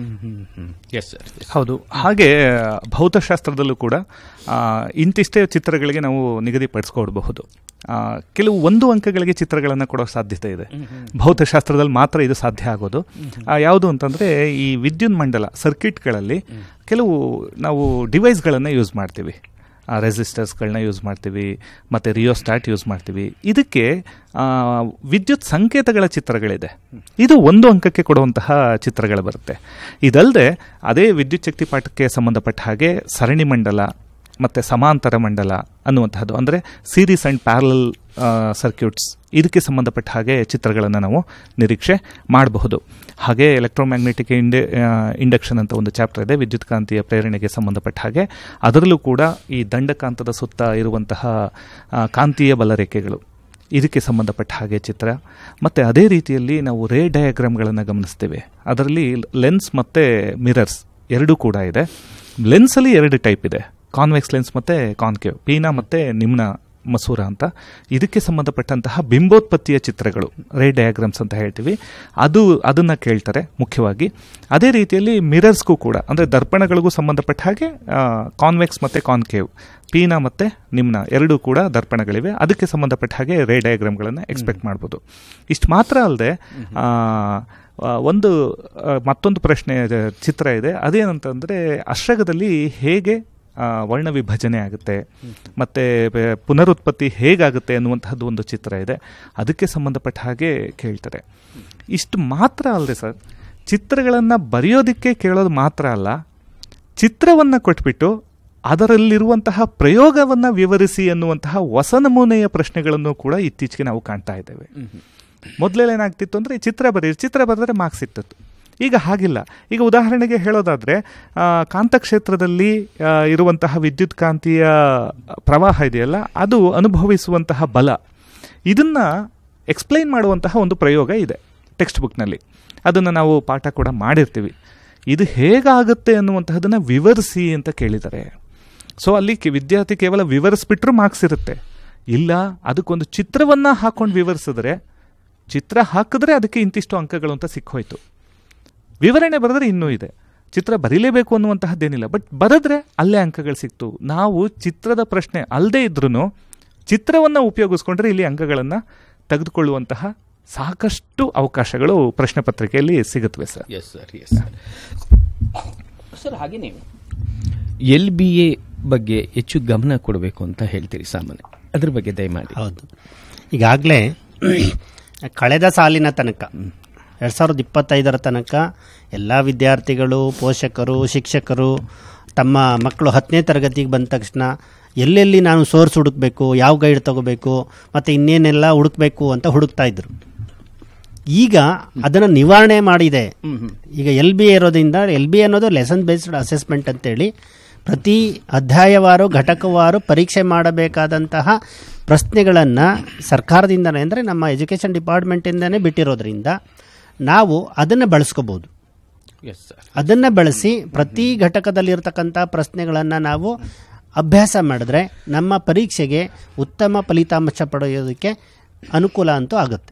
ಹೌದು. ಹಾಗೆ ಭೌತಶಾಸ್ತ್ರದಲ್ಲೂ ಕೂಡ ಇಂತಿಷ್ಟೇ ಚಿತ್ರಗಳಿಗೆ ನಾವು ನಿಗದಿಪಡಿಸ್ಕೊಡ್ಬಹುದು. ಕೆಲವು ಒಂದು ಅಂಕಗಳಿಗೆ ಚಿತ್ರಗಳನ್ನು ಕೊಡೋ ಸಾಧ್ಯತೆ ಇದೆ. ಭೌತಶಾಸ್ತ್ರದಲ್ಲಿ ಮಾತ್ರ ಇದು ಸಾಧ್ಯ ಆಗೋದು. ಯಾವುದು ಅಂತಂದರೆ ಈ ವಿದ್ಯುತ್ ಮಂಡಲ ಸರ್ಕ್ಯೂಟ್ಗಳಲ್ಲಿ ಕೆಲವು ನಾವು ಡಿವೈಸ್ಗಳನ್ನು ಯೂಸ್ ಮಾಡ್ತೀವಿ. ರೆಸಿಸ್ಟರ್ಸ್ಗಳನ್ನ ಯೂಸ್ ಮಾಡ್ತೀವಿ, ಮತ್ತು ರಿಯೋಸ್ಟಾಟ್ ಯೂಸ್ ಮಾಡ್ತೀವಿ. ಇದಕ್ಕೆ ವಿದ್ಯುತ್ ಸಂಕೇತಗಳ ಚಿತ್ರಗಳಿದೆ. ಇದು ಒಂದು ಅಂಕಕ್ಕೆ ಕೊಡುವಂತಹ ಚಿತ್ರಗಳು ಬರುತ್ತೆ. ಇದಲ್ಲದೆ ಅದೇ ವಿದ್ಯುತ್ ಶಕ್ತಿ ಪಾಠಕ್ಕೆ ಸಂಬಂಧಪಟ್ಟ ಹಾಗೆ ಸರಣಿ ಮಂಡಲ, ಮತ್ತು ಸಮಾಂತರ ಮಂಡಲ ಅನ್ನುವಂತಹದ್ದು, ಅಂದರೆ ಸೀರೀಸ್ ಆ್ಯಂಡ್ ಪ್ಯಾರಲಲ್ ಸರ್ಕ್ಯೂಟ್ಸ್, ಇದಕ್ಕೆ ಸಂಬಂಧಪಟ್ಟ ಹಾಗೆ ಚಿತ್ರಗಳನ್ನು ನಾವು ನಿರೀಕ್ಷೆ ಮಾಡಬಹುದು. ಹಾಗೆ ಎಲೆಕ್ಟ್ರೋಮ್ಯಾಗ್ನೆಟಿಕ್ ಇಂಡೆ ಇಂಡಕ್ಷನ್ ಅಂತ ಒಂದು ಚಾಪ್ಟರ್ ಇದೆ, ವಿದ್ಯುತ್ ಕಾಂತೀಯ ಪ್ರೇರಣೆಗೆ ಸಂಬಂಧಪಟ್ಟ ಹಾಗೆ. ಅದರಲ್ಲೂ ಕೂಡ ಈ ದಂಡಕಾಂತದ ಸುತ್ತ ಇರುವಂತಹ ಕಾಂತೀಯ ಬಲರೇಖೆಗಳು, ಇದಕ್ಕೆ ಸಂಬಂಧಪಟ್ಟ ಹಾಗೆ ಚಿತ್ರ. ಮತ್ತು ಅದೇ ರೀತಿಯಲ್ಲಿ ನಾವು ರೇ ಡಯಾಗ್ರಾಮ್ಗಳನ್ನು ಗಮನಿಸ್ತೇವೆ. ಅದರಲ್ಲಿ ಲೆನ್ಸ್ ಮತ್ತು ಮಿರರ್ಸ್ ಎರಡೂ ಕೂಡ ಇದೆ. ಲೆನ್ಸಲ್ಲಿ ಎರಡು ಟೈಪ್ ಇದೆ, ಕಾನ್ವೆಕ್ಸ್ ಲೆನ್ಸ್ ಮತ್ತು ಕಾನ್ಕೇವ್, ಪೀನಾ ಮತ್ತು ನಿಮ್ನ ಮಸೂರ ಅಂತ. ಇದಕ್ಕೆ ಸಂಬಂಧಪಟ್ಟಂತಹ ಬಿಂಬೋತ್ಪತ್ತಿಯ ಚಿತ್ರಗಳು, ರೇ ಡಯಾಗ್ರಾಮ್ಸ್ ಅಂತ ಹೇಳ್ತೀವಿ, ಅದು ಅದನ್ನು ಕೇಳ್ತಾರೆ ಮುಖ್ಯವಾಗಿ. ಅದೇ ರೀತಿಯಲ್ಲಿ ಮಿರರ್ಸ್ಗೂ ಕೂಡ, ಅಂದರೆ ದರ್ಪಣಗಳಿಗೂ ಸಂಬಂಧಪಟ್ಟ ಹಾಗೆ ಕಾನ್ವೆಕ್ಸ್ ಮತ್ತು ಕಾನ್ಕೇವ್, ಪೀನಾ ಮತ್ತು ನಿಮ್ನ ಎರಡೂ ಕೂಡ ದರ್ಪಣಗಳಿವೆ. ಅದಕ್ಕೆ ಸಂಬಂಧಪಟ್ಟ ಹಾಗೆ ರೇ ಡಯಾಗ್ರಾಮ್ಗಳನ್ನು ಎಕ್ಸ್ಪೆಕ್ಟ್ ಮಾಡ್ಬೋದು. ಇಷ್ಟು ಮಾತ್ರ ಅಲ್ಲದೆ ಒಂದು ಮತ್ತೊಂದು ಪ್ರಶ್ನೆ ಚಿತ್ರ ಇದೆ, ಅದೇನಂತಂದರೆ ಅಶ್ರಗದಲ್ಲಿ ಹೇಗೆ ವರ್ಣ ವಿಭಜನೆ ಆಗುತ್ತೆ ಮತ್ತು ಪುನರುತ್ಪತ್ತಿ ಹೇಗಾಗುತ್ತೆ ಅನ್ನುವಂತಹದ್ದು ಒಂದು ಚಿತ್ರ ಇದೆ. ಅದಕ್ಕೆ ಸಂಬಂಧಪಟ್ಟ ಹಾಗೆ ಕೇಳ್ತಾರೆ. ಇಷ್ಟು ಮಾತ್ರ ಅಲ್ಲದೆ ಸರ್, ಚಿತ್ರಗಳನ್ನು ಬರೆಯೋದಕ್ಕೆ ಕೇಳೋದು ಮಾತ್ರ ಅಲ್ಲ, ಚಿತ್ರವನ್ನು ಕೊಟ್ಬಿಟ್ಟು ಅದರಲ್ಲಿರುವಂತಹ ಪ್ರಯೋಗವನ್ನು ವಿವರಿಸಿ ಅನ್ನುವಂತಹ ಹೊಸ ನಮೂನೆಯ ಪ್ರಶ್ನೆಗಳನ್ನು ಕೂಡ ಇತ್ತೀಚೆಗೆ ನಾವು ಕಾಣ್ತಾ ಇದ್ದೇವೆ. ಮೊದಲೆಲ್ಲ ಏನಾಗ್ತಿತ್ತು ಅಂದರೆ ಚಿತ್ರ ಬರೀ ಚಿತ್ರ ಬರೆದರೆ ಮಾರ್ಕ್ಸ್ ಸಿಗ್ತಿತ್ತು. ಈಗ ಹಾಗಿಲ್ಲ. ಈಗ ಉದಾಹರಣೆಗೆ ಹೇಳೋದಾದರೆ, ಕಾಂತಕ್ಷೇತ್ರದಲ್ಲಿ ಇರುವಂತಹ ವಿದ್ಯುತ್ ಕಾಂತೀಯ ಪ್ರವಾಹ ಇದೆಯಲ್ಲ, ಅದು ಅನುಭವಿಸುವಂತಹ ಬಲ, ಇದನ್ನು ಎಕ್ಸ್ಪ್ಲೈನ್ ಮಾಡುವಂತಹ ಒಂದು ಪ್ರಯೋಗ ಇದೆ ಟೆಕ್ಸ್ಟ್ ಬುಕ್ನಲ್ಲಿ. ಅದನ್ನು ನಾವು ಪಾಠ ಕೂಡ ಮಾಡಿರ್ತೀವಿ. ಇದು ಹೇಗಾಗುತ್ತೆ ಅನ್ನುವಂತಹದನ್ನು ವಿವರಿಸಿ ಅಂತ ಕೇಳಿದ್ದಾರೆ. ಸೊ ಅಲ್ಲಿ ವಿದ್ಯಾರ್ಥಿ ಕೇವಲ ವಿವರಿಸ್ಬಿಟ್ರೂ ಮಾರ್ಕ್ಸ್ ಇರುತ್ತೆ. ಇಲ್ಲ, ಅದಕ್ಕೊಂದು ಚಿತ್ರವನ್ನು ಹಾಕೊಂಡು ವಿವರಿಸಿದ್ರೆ, ಚಿತ್ರ ಹಾಕಿದ್ರೆ ಅದಕ್ಕೆ ಇಂತಿಷ್ಟು ಅಂಕಗಳು ಅಂತ ಸಿಕ್ಕೋಯ್ತು. ವಿವರಣೆ ಬರೆದ್ರೆ ಇನ್ನೂ ಇದೆ. ಚಿತ್ರ ಬರೀಲೇಬೇಕು ಅನ್ನುವಂತಹದ್ದೇನಿಲ್ಲ, ಬಟ್ ಬರೆದ್ರೆ ಅಲ್ಲೇ ಅಂಕಗಳು ಸಿಕ್ತು. ನಾವು ಚಿತ್ರದ ಪ್ರಶ್ನೆ ಅಲ್ಲದೆ ಇದ್ರೂ ಚಿತ್ರವನ್ನು ಉಪಯೋಗಿಸ್ಕೊಂಡ್ರೆ ಇಲ್ಲಿ ಅಂಕಗಳನ್ನು ತೆಗೆದುಕೊಳ್ಳುವಂತಹ ಸಾಕಷ್ಟು ಅವಕಾಶಗಳು ಪ್ರಶ್ನೆ ಪತ್ರಿಕೆಯಲ್ಲಿ ಸಿಗುತ್ತವೆ sir. Yes sir, yes sir. Sir, ಹಾಗೆಯೇ ಎಲ್ ಬಿ ಎ ಬಗ್ಗೆ ಹೆಚ್ಚು ಗಮನ ಕೊಡಬೇಕು ಅಂತ ಹೇಳ್ತೀರಿ ಸಾಮಾನ್ಯ, ಅದ್ರ ಬಗ್ಗೆ ದಯಮಾಡಿ. ಹೌದು, ಈಗಾಗಲೇ ಕಳೆದ ಸಾಲಿನ ತನಕ ಎರಡು ಸಾವಿರದ ಇಪ್ಪತ್ತೈದರ ತನಕ ಎಲ್ಲ ವಿದ್ಯಾರ್ಥಿಗಳು, ಪೋಷಕರು, ಶಿಕ್ಷಕರು ತಮ್ಮ ಮಕ್ಕಳು ಹತ್ತನೇ ತರಗತಿಗೆ ಬಂದ ತಕ್ಷಣ ಎಲ್ಲೆಲ್ಲಿ ನಾನು ಸೋರ್ಸ್ ಹುಡುಕಬೇಕು, ಯಾವ ಗೈಡ್ ತಗೋಬೇಕು, ಮತ್ತು ಇನ್ನೇನೆಲ್ಲ ಹುಡುಕಬೇಕು ಅಂತ ಹುಡುಕ್ತಾ ಇದ್ರು. ಈಗ ಅದನ್ನು ನಿವಾರಣೆ ಮಾಡಿದೆ. ಈಗ ಎಲ್ ಬಿ ಇರೋದ್ರಿಂದ, ಎಲ್ ಬಿ ಅನ್ನೋದು ಲೆಸನ್ ಬೇಸ್ಡ್ ಅಸೆಸ್ಮೆಂಟ್ ಅಂತೇಳಿ ಪ್ರತಿ ಅಧ್ಯಾಯವಾರು ಘಟಕವಾರು ಪರೀಕ್ಷೆ ಮಾಡಬೇಕಾದಂತಹ ಪ್ರಶ್ನೆಗಳನ್ನು ಸರ್ಕಾರದಿಂದನೇ, ಅಂದರೆ ನಮ್ಮ ಎಜುಕೇಷನ್ ಡಿಪಾರ್ಟ್ಮೆಂಟಿಂದನೇ ಬಿಟ್ಟಿರೋದ್ರಿಂದ ನಾವು ಅದನ್ನು ಬಳಸ್ಕೋಬೋದು. ಅದನ್ನು ಬಳಸಿ ಪ್ರತಿ ಘಟಕದಲ್ಲಿರ್ತಕ್ಕಂಥ ಪ್ರಶ್ನೆಗಳನ್ನು ನಾವು ಅಭ್ಯಾಸ ಮಾಡಿದ್ರೆ ನಮ್ಮ ಪರೀಕ್ಷೆಗೆ ಉತ್ತಮ ಫಲಿತಾಂಶ ಪಡೆಯೋದಕ್ಕೆ ಅನುಕೂಲ ಅಂತೂ ಆಗುತ್ತೆ.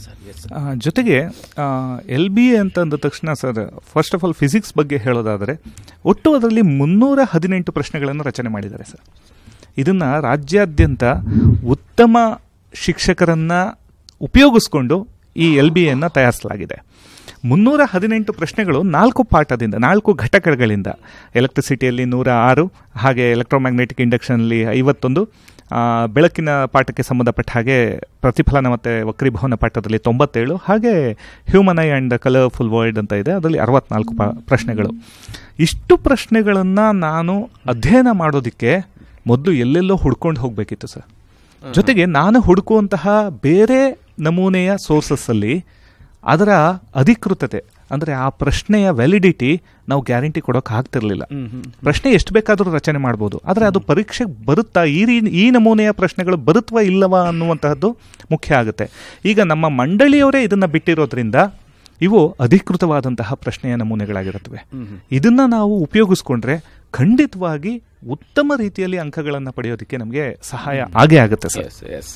ಜೊತೆಗೆ ಎಲ್ ಬಿ ಎ ಅಂತ ಅಂದ ತಕ್ಷಣ sir, first of all physics ಬಗ್ಗೆ ಹೇಳೋದಾದರೆ ಒಟ್ಟು ಅದರಲ್ಲಿ ಮುನ್ನೂರ ಹದಿನೆಂಟು ಪ್ರಶ್ನೆಗಳನ್ನು ರಚನೆ ಮಾಡಿದ್ದಾರೆ ಸರ್. ಇದನ್ನು ರಾಜ್ಯಾದ್ಯಂತ ಉತ್ತಮ ಶಿಕ್ಷಕರನ್ನು ಉಪಯೋಗಿಸ್ಕೊಂಡು ಈ ಎಲ್ ಬಿ ಎನ್ನು ತಯಾರಿಸಲಾಗಿದೆ. ಮುನ್ನೂರ ಹದಿನೆಂಟು ಪ್ರಶ್ನೆಗಳು ನಾಲ್ಕು ಪಾಠದಿಂದ, ನಾಲ್ಕು ಘಟಕಗಳಿಂದ, ಎಲೆಕ್ಟ್ರಿಸಿಟಿಯಲ್ಲಿ ನೂರ ಆರು, ಹಾಗೆ ಎಲೆಕ್ಟ್ರೋಮ್ಯಾಗ್ನೆಟಿಕ್ ಇಂಡಕ್ಷನಲ್ಲಿ ಐವತ್ತೊಂದು, ಬೆಳಕಿನ ಪಾಠಕ್ಕೆ ಸಂಬಂಧಪಟ್ಟ ಹಾಗೆ ಪ್ರತಿಫಲನ ಮತ್ತು ವಕ್ರೀಭವನ ಪಾಠದಲ್ಲಿ ತೊಂಬತ್ತೇಳು, ಹಾಗೆ human I and colourful world ಅಂತ ಇದೆ, ಅದರಲ್ಲಿ ಅರವತ್ನಾಲ್ಕು ಪ ಪ್ರಶ್ನೆಗಳು. ಇಷ್ಟು ಪ್ರಶ್ನೆಗಳನ್ನು ನಾನು ಅಧ್ಯಯನ ಮಾಡೋದಕ್ಕೆ ಮೊದಲು ಎಲ್ಲೆಲ್ಲೋ ಹುಡ್ಕೊಂಡು ಹೋಗಬೇಕಿತ್ತು ಸರ್. ಜೊತೆಗೆ ನಾನು ಹುಡುಕುವಂತಹ ಬೇರೆ ನಮೂನೆಯ ಸೋರ್ಸಸ್ಸಲ್ಲಿ ಅದರ ಅಧಿಕೃತತೆ, ಅಂದರೆ ಆ ಪ್ರಶ್ನೆಯ ವ್ಯಾಲಿಡಿಟಿ ನಾವು ಗ್ಯಾರಂಟಿ ಕೊಡೋಕೆ ಆಗ್ತಿರ್ಲಿಲ್ಲ. ಪ್ರಶ್ನೆ ಎಷ್ಟು ಬೇಕಾದರೂ ರಚನೆ ಮಾಡ್ಬೋದು, ಆದರೆ ಅದು ಪರೀಕ್ಷೆಗೆ ಬರುತ್ತಾ, ಈ ರೀ ಈ ನಮೂನೆಯ ಪ್ರಶ್ನೆಗಳು ಬರುತ್ತವಾ ಇಲ್ಲವಾ ಅನ್ನುವಂತಹದ್ದು ಮುಖ್ಯ ಆಗುತ್ತೆ. ಈಗ ನಮ್ಮ ಮಂಡಳಿಯವರೇ ಇದನ್ನು ಬಿಟ್ಟಿರೋದ್ರಿಂದ ಇವು ಅಧಿಕೃತವಾದಂತಹ ಪ್ರಶ್ನೆಯ ನಮೂನೆಗಳಾಗಿರುತ್ತವೆ. ಇದನ್ನು ನಾವು ಉಪಯೋಗಿಸ್ಕೊಂಡ್ರೆ ಖಂಡಿತವಾಗಿ ಉತ್ತಮ ರೀತಿಯಲ್ಲಿ ಅಂಕಗಳನ್ನು ಪಡೆಯೋದಕ್ಕೆ ನಮಗೆ ಸಹಾಯ ಆಗೇ ಆಗುತ್ತೆ ಸರ್.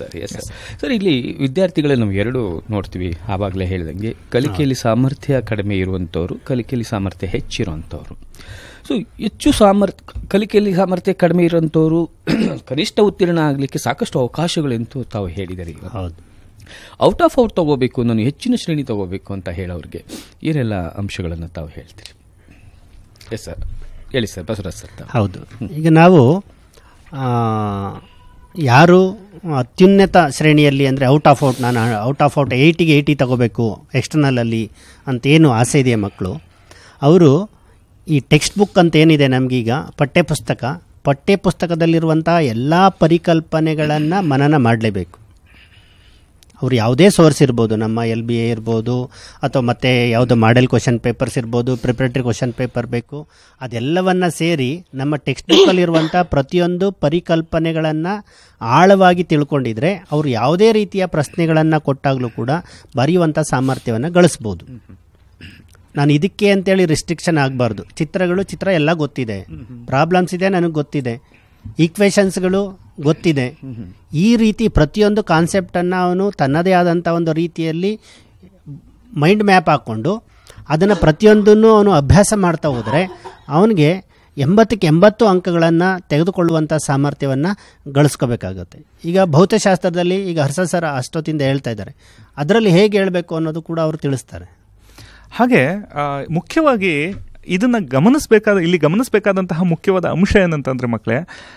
ಸರ್, ಇಲ್ಲಿ ವಿದ್ಯಾರ್ಥಿಗಳಲ್ಲಿ ನಾವು ಎರಡು ನೋಡ್ತೀವಿ, ಆವಾಗಲೇ ಹೇಳಿದಂಗೆ ಕಲಿಕೆಯಲ್ಲಿ ಸಾಮರ್ಥ್ಯ ಕಡಿಮೆ ಇರುವಂಥವ್ರು, ಕಲಿಕೆಯಲ್ಲಿ ಸಾಮರ್ಥ್ಯ ಹೆಚ್ಚಿರುವಂಥವ್ರು. ಸೊ ಹೆಚ್ಚು ಸಾಮರ್ಥ್ಯ ಕಲಿಕೆಯಲ್ಲಿ ಸಾಮರ್ಥ್ಯ ಕಡಿಮೆ ಇರುವಂಥವ್ರು ಕನಿಷ್ಠ ಉತ್ತೀರ್ಣ ಆಗಲಿಕ್ಕೆ ಸಾಕಷ್ಟು ಅವಕಾಶಗಳೆಂತೂ ತಾವು ಹೇಳಿದರೆ, ಹೌದು, ಔಟ್ ಆಫ್ ಔಟ್ ತಗೋಬೇಕು, ನಾನು ಹೆಚ್ಚಿನ ಶ್ರೇಣಿ ತಗೋಬೇಕು ಅಂತ ಹೇಳೋರಿಗೆ ಏನೆಲ್ಲ ಅಂಶಗಳನ್ನು ತಾವು ಹೇಳ್ತೀರಿ? ಎಸ್ ಸರ್, ಹೇಳಿ ಸರ್. ಬಸವರಾಜ್ ಸರ್. ಹೌದು, ಈಗ ನಾವು ಯಾರು ಅತ್ಯುನ್ನತ ಶ್ರೇಣಿಯಲ್ಲಿ, ಅಂದರೆ ಔಟ್ ಆಫ್ ಔಟ್, ನಾನು ಔಟ್ ಆಫ್ ಔಟ್ ಏಯ್ಟಿಗೆ ಏಯ್ಟಿ ತಗೋಬೇಕು ಎಕ್ಸ್ಟರ್ನಲಲ್ಲಿ ಅಂತೇನು ಆಸೆ ಇದೆಯಾ ಮಕ್ಕಳು, ಅವರು ಈ ಟೆಕ್ಸ್ಟ್ ಬುಕ್ ಅಂತ ಏನಿದೆ ನಮಗೀಗ ಪಠ್ಯಪುಸ್ತಕ, ಪಠ್ಯ ಪುಸ್ತಕದಲ್ಲಿರುವಂತಹ ಎಲ್ಲ ಪರಿಕಲ್ಪನೆಗಳನ್ನು ಮನನ ಮಾಡಲೇಬೇಕು. ಅವ್ರು ಯಾವುದೇ ಸೋರ್ಸ್ ಇರ್ಬೋದು, ನಮ್ಮ ಎಲ್ ಬಿ ಎ ಇರ್ಬೋದು ಅಥವಾ ಮತ್ತೆ ಯಾವುದೋ ಮಾಡೆಲ್ ಕ್ವಶನ್ ಪೇಪರ್ಸ್ ಇರ್ಬೋದು, ಪ್ರಿಪ್ರೇಟರಿ ಕ್ವಶನ್ ಪೇಪರ್ ಬೇಕು, ಅದೆಲ್ಲವನ್ನ ಸೇರಿ ನಮ್ಮ ಟೆಕ್ಸ್ಟ್ ಬುಕ್ಕಲ್ಲಿರುವಂಥ ಪ್ರತಿಯೊಂದು ಪರಿಕಲ್ಪನೆಗಳನ್ನು ಆಳವಾಗಿ ತಿಳ್ಕೊಂಡಿದ್ರೆ ಅವರು ಯಾವುದೇ ರೀತಿಯ ಪ್ರಶ್ನೆಗಳನ್ನು ಕೊಟ್ಟಾಗಲೂ ಕೂಡ ಬರೆಯುವಂಥ ಸಾಮರ್ಥ್ಯವನ್ನು ಗಳಿಸ್ಬೋದು. ನಾನು ಇದಕ್ಕೆ ಅಂತೇಳಿ ರಿಸ್ಟ್ರಿಕ್ಷನ್ ಆಗಬಾರ್ದು. ಚಿತ್ರಗಳು ಚಿತ್ರ ಎಲ್ಲ ಗೊತ್ತಿದೆ, ಪ್ರಾಬ್ಲಮ್ಸ್ ಇದೆ ನನಗೆ ಗೊತ್ತಿದೆ, ಈಕ್ವೇಷನ್ಸ್ಗಳು ಗೊತ್ತಿದೆ. ಈ ರೀತಿ ಪ್ರತಿಯೊಂದು ಕಾನ್ಸೆಪ್ಟನ್ನು ಅವನು ತನ್ನದೇ ಆದಂಥ ಒಂದು ರೀತಿಯಲ್ಲಿ ಮೈಂಡ್ ಮ್ಯಾಪ್ ಹಾಕ್ಕೊಂಡು ಅದನ್ನು ಪ್ರತಿಯೊಂದನ್ನು ಅವನು ಅಭ್ಯಾಸ ಮಾಡ್ತಾ ಹೋದರೆ ಅವನಿಗೆ ಎಂಬತ್ತಕ್ಕೆ ಎಂಬತ್ತು ಅಂಕಗಳನ್ನು ತೆಗೆದುಕೊಳ್ಳುವಂಥ ಸಾಮರ್ಥ್ಯವನ್ನು ಗಳಿಸ್ಕೋಬೇಕಾಗುತ್ತೆ. ಈಗ ಭೌತಶಾಸ್ತ್ರದಲ್ಲಿ ಈಗ ಹರ್ಷ ಸರ್ ಅಷ್ಟೊತ್ತಿಂದ ಹೇಳ್ತಾ ಇದ್ದಾರೆ, ಅದರಲ್ಲಿ ಹೇಗೆ ಹೇಳಬೇಕು ಅನ್ನೋದು ಕೂಡ ಅವರು ತಿಳಿಸ್ತಾರೆ. ಹಾಗೆ ಮುಖ್ಯವಾಗಿ ಇದನ್ನು ಗಮನಿಸಬೇಕಾದ ಇಲ್ಲಿ ಗಮನಿಸಬೇಕಾದಂತಹ ಮುಖ್ಯವಾದ ಅಂಶ ಏನಂತಂದರೆ ಮಕ್ಕಳೇ,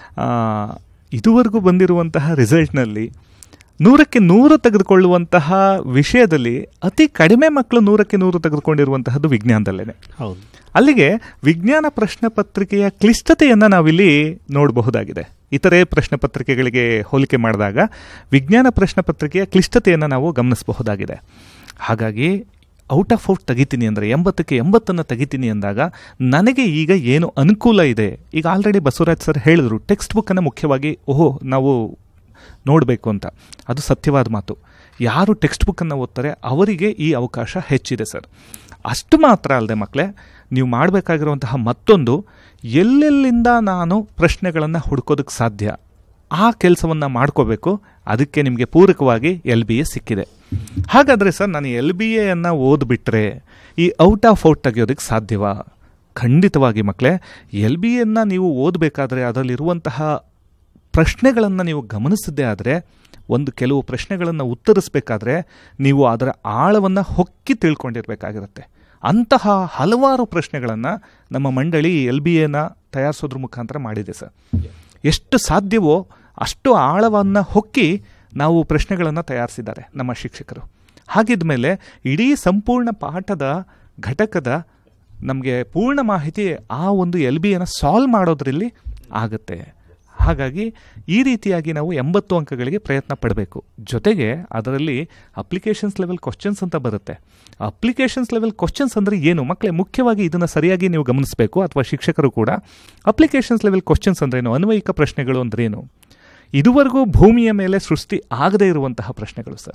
ಇದುವರೆಗೂ ಬಂದಿರುವಂತಹ ರಿಸಲ್ಟ್ನಲ್ಲಿ ನೂರಕ್ಕೆ ನೂರು ತೆಗೆದುಕೊಳ್ಳುವಂತಹ ವಿಷಯದಲ್ಲಿ ಅತಿ ಕಡಿಮೆ ಮಕ್ಕಳು ನೂರಕ್ಕೆ ನೂರು ತೆಗೆದುಕೊಂಡಿರುವಂತಹದ್ದು ವಿಜ್ಞಾನದಲ್ಲೇ. ಹೌದು. ಅಲ್ಲಿಗೆ ವಿಜ್ಞಾನ ಪ್ರಶ್ನೆ ಪತ್ರಿಕೆಯ ಕ್ಲಿಷ್ಟತೆಯನ್ನು ನಾವಿಲ್ಲಿ ನೋಡಬಹುದಾಗಿದೆ. ಇತರೆ ಪ್ರಶ್ನೆ ಪತ್ರಿಕೆಗಳಿಗೆ ಹೋಲಿಕೆ ಮಾಡಿದಾಗ ವಿಜ್ಞಾನ ಪ್ರಶ್ನೆ ಪತ್ರಿಕೆಯ ಕ್ಲಿಷ್ಟತೆಯನ್ನು ನಾವು ಗಮನಿಸಬಹುದಾಗಿದೆ. ಹಾಗಾಗಿ ಔಟ್ ಆಫ್ ಔಟ್ ತೆಗಿತೀನಿ ಅಂದರೆ ಎಂಬತ್ತಕ್ಕೆ ಎಂಬತ್ತನ್ನು ತೆಗಿತೀನಿ ಅಂದಾಗ ನನಗೆ ಈಗ ಏನು ಅನುಕೂಲ ಇದೆ. ಈಗ ಆಲ್ರೆಡಿ ಬಸವರಾಜ್ ಸರ್ ಹೇಳಿದ್ರು, ಟೆಕ್ಸ್ಟ್ ಬುಕ್ಕನ್ನು ಮುಖ್ಯವಾಗಿ ಓಹೋ ನಾವು ನೋಡಬೇಕು ಅಂತ. ಅದು ಸತ್ಯವಾದ ಮಾತು. ಯಾರು ಟೆಕ್ಸ್ಟ್ ಬುಕ್ಕನ್ನು ಓದ್ತಾರೆ ಅವರಿಗೆ ಈ ಅವಕಾಶ ಹೆಚ್ಚಿದೆ ಸರ್. ಅಷ್ಟು ಮಾತ್ರ ಅಲ್ಲದೆ ಮಕ್ಕಳೇ, ನೀವು ಮಾಡಬೇಕಾಗಿರುವಂತಹ ಮತ್ತೊಂದು, ಎಲ್ಲೆಲ್ಲಿಂದ ನಾನು ಪ್ರಶ್ನೆಗಳನ್ನು ಹುಡ್ಕೋದಕ್ಕೆ ಸಾಧ್ಯ ಆ ಕೆಲಸವನ್ನು ಮಾಡ್ಕೋಬೇಕು. ಅದಕ್ಕೆ ನಿಮಗೆ ಪೂರಕವಾಗಿ ಎಲ್ ಬಿ ಎ ಸಿಕ್ಕಿದೆ. ಹಾಗಾದರೆ ಸರ್ ನಾನು ಎಲ್ ಬಿ ಎಯನ್ನು ಓದ್ಬಿಟ್ರೆ ಈ ಔಟ್ ಆಫ್ ಔಟ್ ತೆಗೆಯೋದಕ್ಕೆ ಸಾಧ್ಯವಾ? ಖಂಡಿತವಾಗಿ ಮಕ್ಕಳೇ, ಎಲ್ ಬಿ ಎನ್ನು ನೀವು ಓದಬೇಕಾದ್ರೆ ಅದರಲ್ಲಿರುವಂತಹ ಪ್ರಶ್ನೆಗಳನ್ನು ನೀವು ಗಮನಿಸದೇ ಆದರೆ, ಒಂದು ಕೆಲವು ಪ್ರಶ್ನೆಗಳನ್ನು ಉತ್ತರಿಸಬೇಕಾದ್ರೆ ನೀವು ಅದರ ಆಳವನ್ನು ಹೊಕ್ಕಿ ತಿಳ್ಕೊಂಡಿರಬೇಕಾಗಿರುತ್ತೆ. ಅಂತಹ ಹಲವಾರು ಪ್ರಶ್ನೆಗಳನ್ನು ನಮ್ಮ ಮಂಡಳಿ ಎಲ್ ಬಿ ಎನ ತಯಾರಿಸೋದ್ರ ಮುಖಾಂತರ ಮಾಡಿದೆ ಸರ್. ಎಷ್ಟು ಸಾಧ್ಯವೋ ಅಷ್ಟು ಆಳವನ್ನು ಹೊಕ್ಕಿ ನಾವು ಪ್ರಶ್ನೆಗಳನ್ನು ತಯಾರಿಸಿದ್ದಾರೆ ನಮ್ಮ ಶಿಕ್ಷಕರು. ಹಾಗಿದ್ದ ಮೇಲೆ ಇಡೀ ಸಂಪೂರ್ಣ ಪಾಠದ ಘಟಕದ ನಮಗೆ ಪೂರ್ಣ ಮಾಹಿತಿ ಆ ಒಂದು ಎಲ್ ಬಿ ಎನ ಸಾಲ್ವ್ ಮಾಡೋದ್ರಲ್ಲಿ ಆಗುತ್ತೆ. ಹಾಗಾಗಿ ಈ ರೀತಿಯಾಗಿ ನಾವು ಎಂಬತ್ತು ಅಂಕಗಳಿಗೆ ಪ್ರಯತ್ನ ಪಡಬೇಕು. ಜೊತೆಗೆ ಅದರಲ್ಲಿ ಅಪ್ಲಿಕೇಶನ್ಸ್ ಲೆವೆಲ್ ಕ್ವಶನ್ಸ್ ಅಂತ ಬರುತ್ತೆ. ಅಪ್ಲಿಕೇಶನ್ಸ್ ಲೆವೆಲ್ ಕ್ವಶನ್ಸ್ ಅಂದರೆ ಏನು ಮಕ್ಕಳೇ? ಮುಖ್ಯವಾಗಿ ಇದನ್ನು ಸರಿಯಾಗಿ ನೀವು ಗಮನಿಸಬೇಕು, ಅಥವಾ ಶಿಕ್ಷಕರು ಕೂಡ. ಅಪ್ಲಿಕೇಶನ್ಸ್ ಲೆವೆಲ್ ಕ್ವಶನ್ಸ್ ಅಂದ್ರೇನು? ಅನ್ವಯಿಕ ಪ್ರಶ್ನೆಗಳು ಅಂದ್ರೇನು? ಇದುವರೆಗೂ ಭೂಮಿಯ ಮೇಲೆ ಸೃಷ್ಟಿ ಆಗದೇ ಇರುವಂತಹ ಪ್ರಶ್ನೆಗಳು ಸರ್.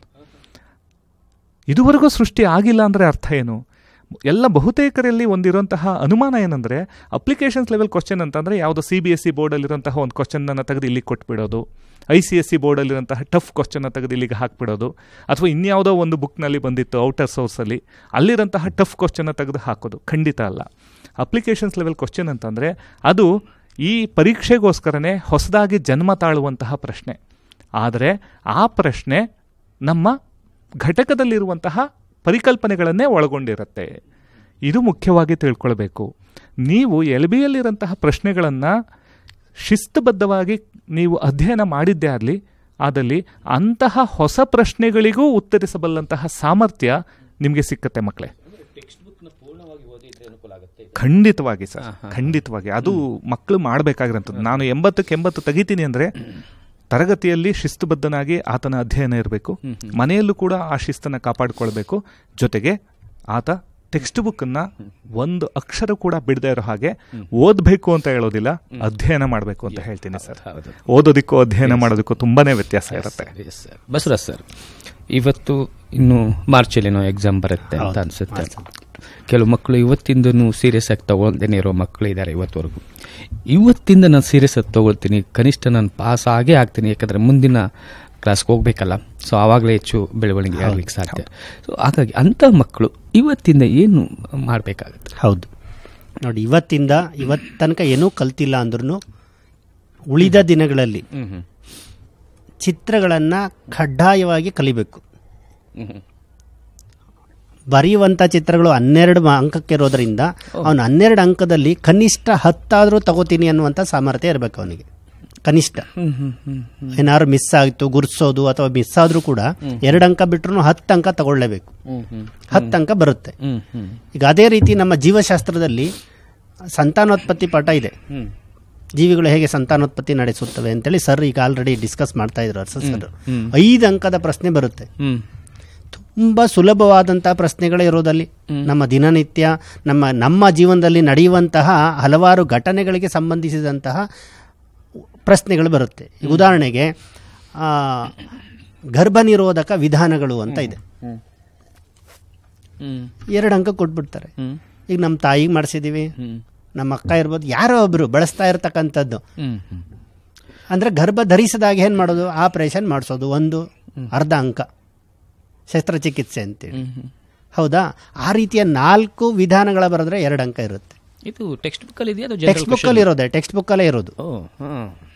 ಇದುವರೆಗೂ ಸೃಷ್ಟಿ ಆಗಿಲ್ಲ ಅಂದರೆ ಅರ್ಥ ಏನು? ಎಲ್ಲ ಬಹುತೇಕರಲ್ಲಿ ಒಂದಿರುವಂತಹ ಅನುಮಾನ ಏನಂದರೆ, ಅಪ್ಲಿಕೇಶನ್ಸ್ ಲೆವೆಲ್ ಕ್ವಶನ್ ಅಂತಂದರೆ ಯಾವುದೋ ಸಿ ಬಿ ಎಸ್ ಸಿ ಬೋರ್ಡಲ್ಲಿರುವಂತಹ ಒಂದು ಕ್ವಶನನ್ನು ತೆಗೆದು ಇಲ್ಲಿಗೆ ಕೊಟ್ಬಿಡೋದು, I C S C ಬೋರ್ಡಲ್ಲಿರುವಂತಹ tough ಕ್ವಶನ್ನ ತೆಗೆದು ಇಲ್ಲಿಗೆ ಹಾಕ್ಬಿಡೋದು, ಅಥವಾ ಇನ್ಯಾವುದೋ ಒಂದು ಬುಕ್ನಲ್ಲಿ ಬಂದಿತ್ತು ಔಟರ್ ಸೋರ್ಸಲ್ಲಿ ಅಲ್ಲಿರೋಂತಹ ಟಫ್ ಕ್ವಶನ್ನ ತೆಗೆದು ಹಾಕೋದು. ಖಂಡಿತ ಅಲ್ಲ. ಅಪ್ಲಿಕೇಶನ್ಸ್ ಲೆವೆಲ್ ಕ್ವಶನ್ ಅಂತಂದರೆ ಅದು ಈ ಪರೀಕ್ಷೆಗೋಸ್ಕರನೇ ಹೊಸದಾಗಿ ಜನ್ಮ ತಾಳುವಂತಹ ಪ್ರಶ್ನೆ. ಆದರೆ ಆ ಪ್ರಶ್ನೆ ನಮ್ಮ ಘಟಕದಲ್ಲಿರುವಂತಹ ಪರಿಕಲ್ಪನೆಗಳನ್ನೇ ಒಳಗೊಂಡಿರುತ್ತೆ. ಇದು ಮುಖ್ಯವಾಗಿ ತಿಳ್ಕೊಳ್ಬೇಕು. ನೀವು ಎಲ್ ಬಿ ಯಲ್ಲಿರೋಂತಹ ಪ್ರಶ್ನೆಗಳನ್ನು ಶಿಸ್ತುಬದ್ಧವಾಗಿ ನೀವು ಅಧ್ಯಯನ ಮಾಡಿದ್ದೇ ಆಗಲಿ ಆದಲ್ಲಿ ಅಂತಹ ಹೊಸ ಪ್ರಶ್ನೆಗಳಿಗೂ ಉತ್ತರಿಸಬಲ್ಲಂತಹ ಸಾಮರ್ಥ್ಯ ನಿಮಗೆ ಸಿಕ್ಕತ್ತೆ ಮಕ್ಕಳೇ. ಖಂಡಿತವಾಗಿ ಸರ್, ಖಂಡಿತವಾಗಿ ಅದು ಮಕ್ಕಳು ಮಾಡಬೇಕಾಗಿರೋಂಥದ್ದು. ನಾನು ಎಂಬತ್ತಕ್ಕೆ ಎಂಬತ್ತು ತೆಗಿತೀನಿ ಅಂದರೆ ತರಗತಿಯಲ್ಲಿ ಶಿಸ್ತುಬದ್ಧನಾಗಿ ಆತನ ಅಧ್ಯಯನ ಇರಬೇಕು, ಮನೆಯಲ್ಲೂ ಕೂಡ ಆ ಶಿಸ್ತನ್ನು ಕಾಪಾಡಿಕೊಳ್ಬೇಕು. ಜೊತೆಗೆ ಆತ ಟೆಕ್ಸ್ಟ್ ಬುಕ್ಕನ್ನು ಒಂದು ಅಕ್ಷರ ಕೂಡ ಬಿಡದೇ ಇರೋ ಹಾಗೆ ಓದಬೇಕು ಅಂತ ಹೇಳೋದಿಲ್ಲ, ಅಧ್ಯಯನ ಮಾಡಬೇಕು ಅಂತ ಹೇಳ್ತೀನಿ ಸರ್. ಓದೋದಕ್ಕೂ ಅಧ್ಯಯನ ಮಾಡೋದಕ್ಕೂ ತುಂಬಾನೇ ವ್ಯತ್ಯಾಸ ಇರುತ್ತೆ. ಬಸವರಾಜ್ ಸರ್, ಇವತ್ತು ಇನ್ನು ಮಾರ್ಚಲ್ಲಿನೋ ಎಕ್ಸಾಮ್ ಬರುತ್ತೆ ಅಂತ ಅನ್ಸುತ್ತೆ. ಕೆಲವು ಮಕ್ಕಳು ಇವತ್ತಿಂದನೂ ಸೀರಿಯಸ್ ಆಗಿ ತಗೊಳ್ದೇನೆ ಇರೋ ಮಕ್ಕಳು ಇದ್ದಾರೆ ಇವತ್ತವರೆಗೂ. ಇವತ್ತಿಂದ ನಾನು ಸೀರಿಯಸ್ ಆಗಿ ತಗೊಳ್ತೀನಿ, ಕನಿಷ್ಠ ನಾನು ಪಾಸ್ ಆಗೇ ಆಗ್ತೀನಿ, ಯಾಕಂದರೆ ಮುಂದಿನ ಕ್ಲಾಸ್ಗೆ ಹೋಗ್ಬೇಕಲ್ಲ, ಸೊ ಆವಾಗಲೇ ಹೆಚ್ಚು ಬೆಳವಣಿಗೆ ಆಗಲಿಕ್ಕೆ ಸಾಧ್ಯ. ಸೊ ಹಾಗಾಗಿ ಅಂಥ ಮಕ್ಕಳು ಇವತ್ತಿಂದ ಏನು ಮಾಡಬೇಕಾಗುತ್ತೆ? ಹೌದು ನೋಡಿ, ಇವತ್ತಿಂದ ಇವತ್ತು ತನಕ ಏನೂ ಕಲ್ತಿಲ್ಲ ಅಂದ್ರೂ ಉಳಿದ ದಿನಗಳಲ್ಲಿ ಚಿತ್ರಗಳನ್ನು ಕಡ್ಡಾಯವಾಗಿ ಕಲಿಬೇಕು. ಬರೆಯುವಂಥ ಚಿತ್ರಗಳು ಹನ್ನೆರಡು ಅಂಕಕ್ಕೆ ಇರೋದ್ರಿಂದ ಅವನು ಹನ್ನೆರಡು ಅಂಕದಲ್ಲಿ ಕನಿಷ್ಠ ಹತ್ತಾದರೂ ತಗೋತೀನಿ ಅನ್ನುವಂಥ ಸಾಮರ್ಥ್ಯ ಇರಬೇಕು ಅವನಿಗೆ. ಕನಿಷ್ಠ ಏನಾದ್ರು ಮಿಸ್ ಆಯಿತು ಗುರ್ಸೋದು ಅಥವಾ ಮಿಸ್ ಆದ್ರೂ ಕೂಡ ಎರಡು ಅಂಕ ಬಿಟ್ರು ಹತ್ತು ಅಂಕ ತಗೊಳ್ಳೇಬೇಕು. ಹತ್ತು ಅಂಕ ಬರುತ್ತೆ. ಈಗ ಅದೇ ರೀತಿ ನಮ್ಮ ಜೀವಶಾಸ್ತ್ರದಲ್ಲಿ ಸಂತಾನೋತ್ಪತ್ತಿ ಪಾಠ ಇದೆ. ಜೀವಿಗಳು ಹೇಗೆ ಸಂತಾನೋತ್ಪತ್ತಿ ನಡೆಸುತ್ತವೆ ಅಂತೇಳಿ ಸರ್ ಈಗ ಆಲ್ರೆಡಿ ಡಿಸ್ಕಸ್ ಮಾಡ್ತಾ ಇದ್ರು ಸರ್. ಐದು ಅಂಕದ ಪ್ರಶ್ನೆ ಬರುತ್ತೆ. ತುಂಬ ಸುಲಭವಾದಂತಹ ಪ್ರಶ್ನೆಗಳೇ ಇರೋದಲ್ಲಿ ನಮ್ಮ ದಿನನಿತ್ಯ ನಮ್ಮ ನಮ್ಮ ಜೀವನದಲ್ಲಿ ನಡೆಯುವಂತಹ ಹಲವಾರು ಘಟನೆಗಳಿಗೆ ಸಂಬಂಧಿಸಿದಂತಹ ಪ್ರಶ್ನೆಗಳು ಬರುತ್ತೆ. ಈಗ ಉದಾಹರಣೆಗೆ ಗರ್ಭ ನಿರೋಧಕ ವಿಧಾನಗಳು ಅಂತ ಇದೆ, ಎರಡು ಅಂಕ ಕೊಟ್ಬಿಡ್ತಾರೆ. ಈಗ ನಮ್ಮ ತಾಯಿಗೆ ಮಾಡಿಸಿದೀವಿ, ನಮ್ಮ ಅಕ್ಕ ಇರ್ಬೋದು, ಯಾರೋ ಒಬ್ರು ಬಳಸ್ತಾ ಇರ್ತಕ್ಕಂಥದ್ದು. ಅಂದ್ರೆ ಗರ್ಭ ಧರಿಸಿದಾಗ ಏನ್ ಮಾಡೋದು, ಆಪರೇಷನ್ ಮಾಡಿಸೋದು, ಒಂದು ಅರ್ಧ ಅಂಕ ಶಸ್ತ್ರಚಿಕಿತ್ಸೆ ಅಂತೇಳಿ. ಹೌದಾ? ಆ ರೀತಿಯ ನಾಲ್ಕು ವಿಧಾನಗಳ ಬರೆದ್ರೆ ಎರಡು ಅಂಕ ಇರುತ್ತೆ. ಇದು ಟೆಕ್ಸ್ಟ್ ಬುಕ್ ಅಲ್ಲಿ ಇದೆಯಾ? ಟೆಕ್ಸ್ಟ್ ಬುಕ್ ಅಲ್ಲಿ ಇರೋದೆ, ಟೆಕ್ಸ್ಟ್ ಬುಕ್ ಅಲ್ಲೇ ಇರೋದು.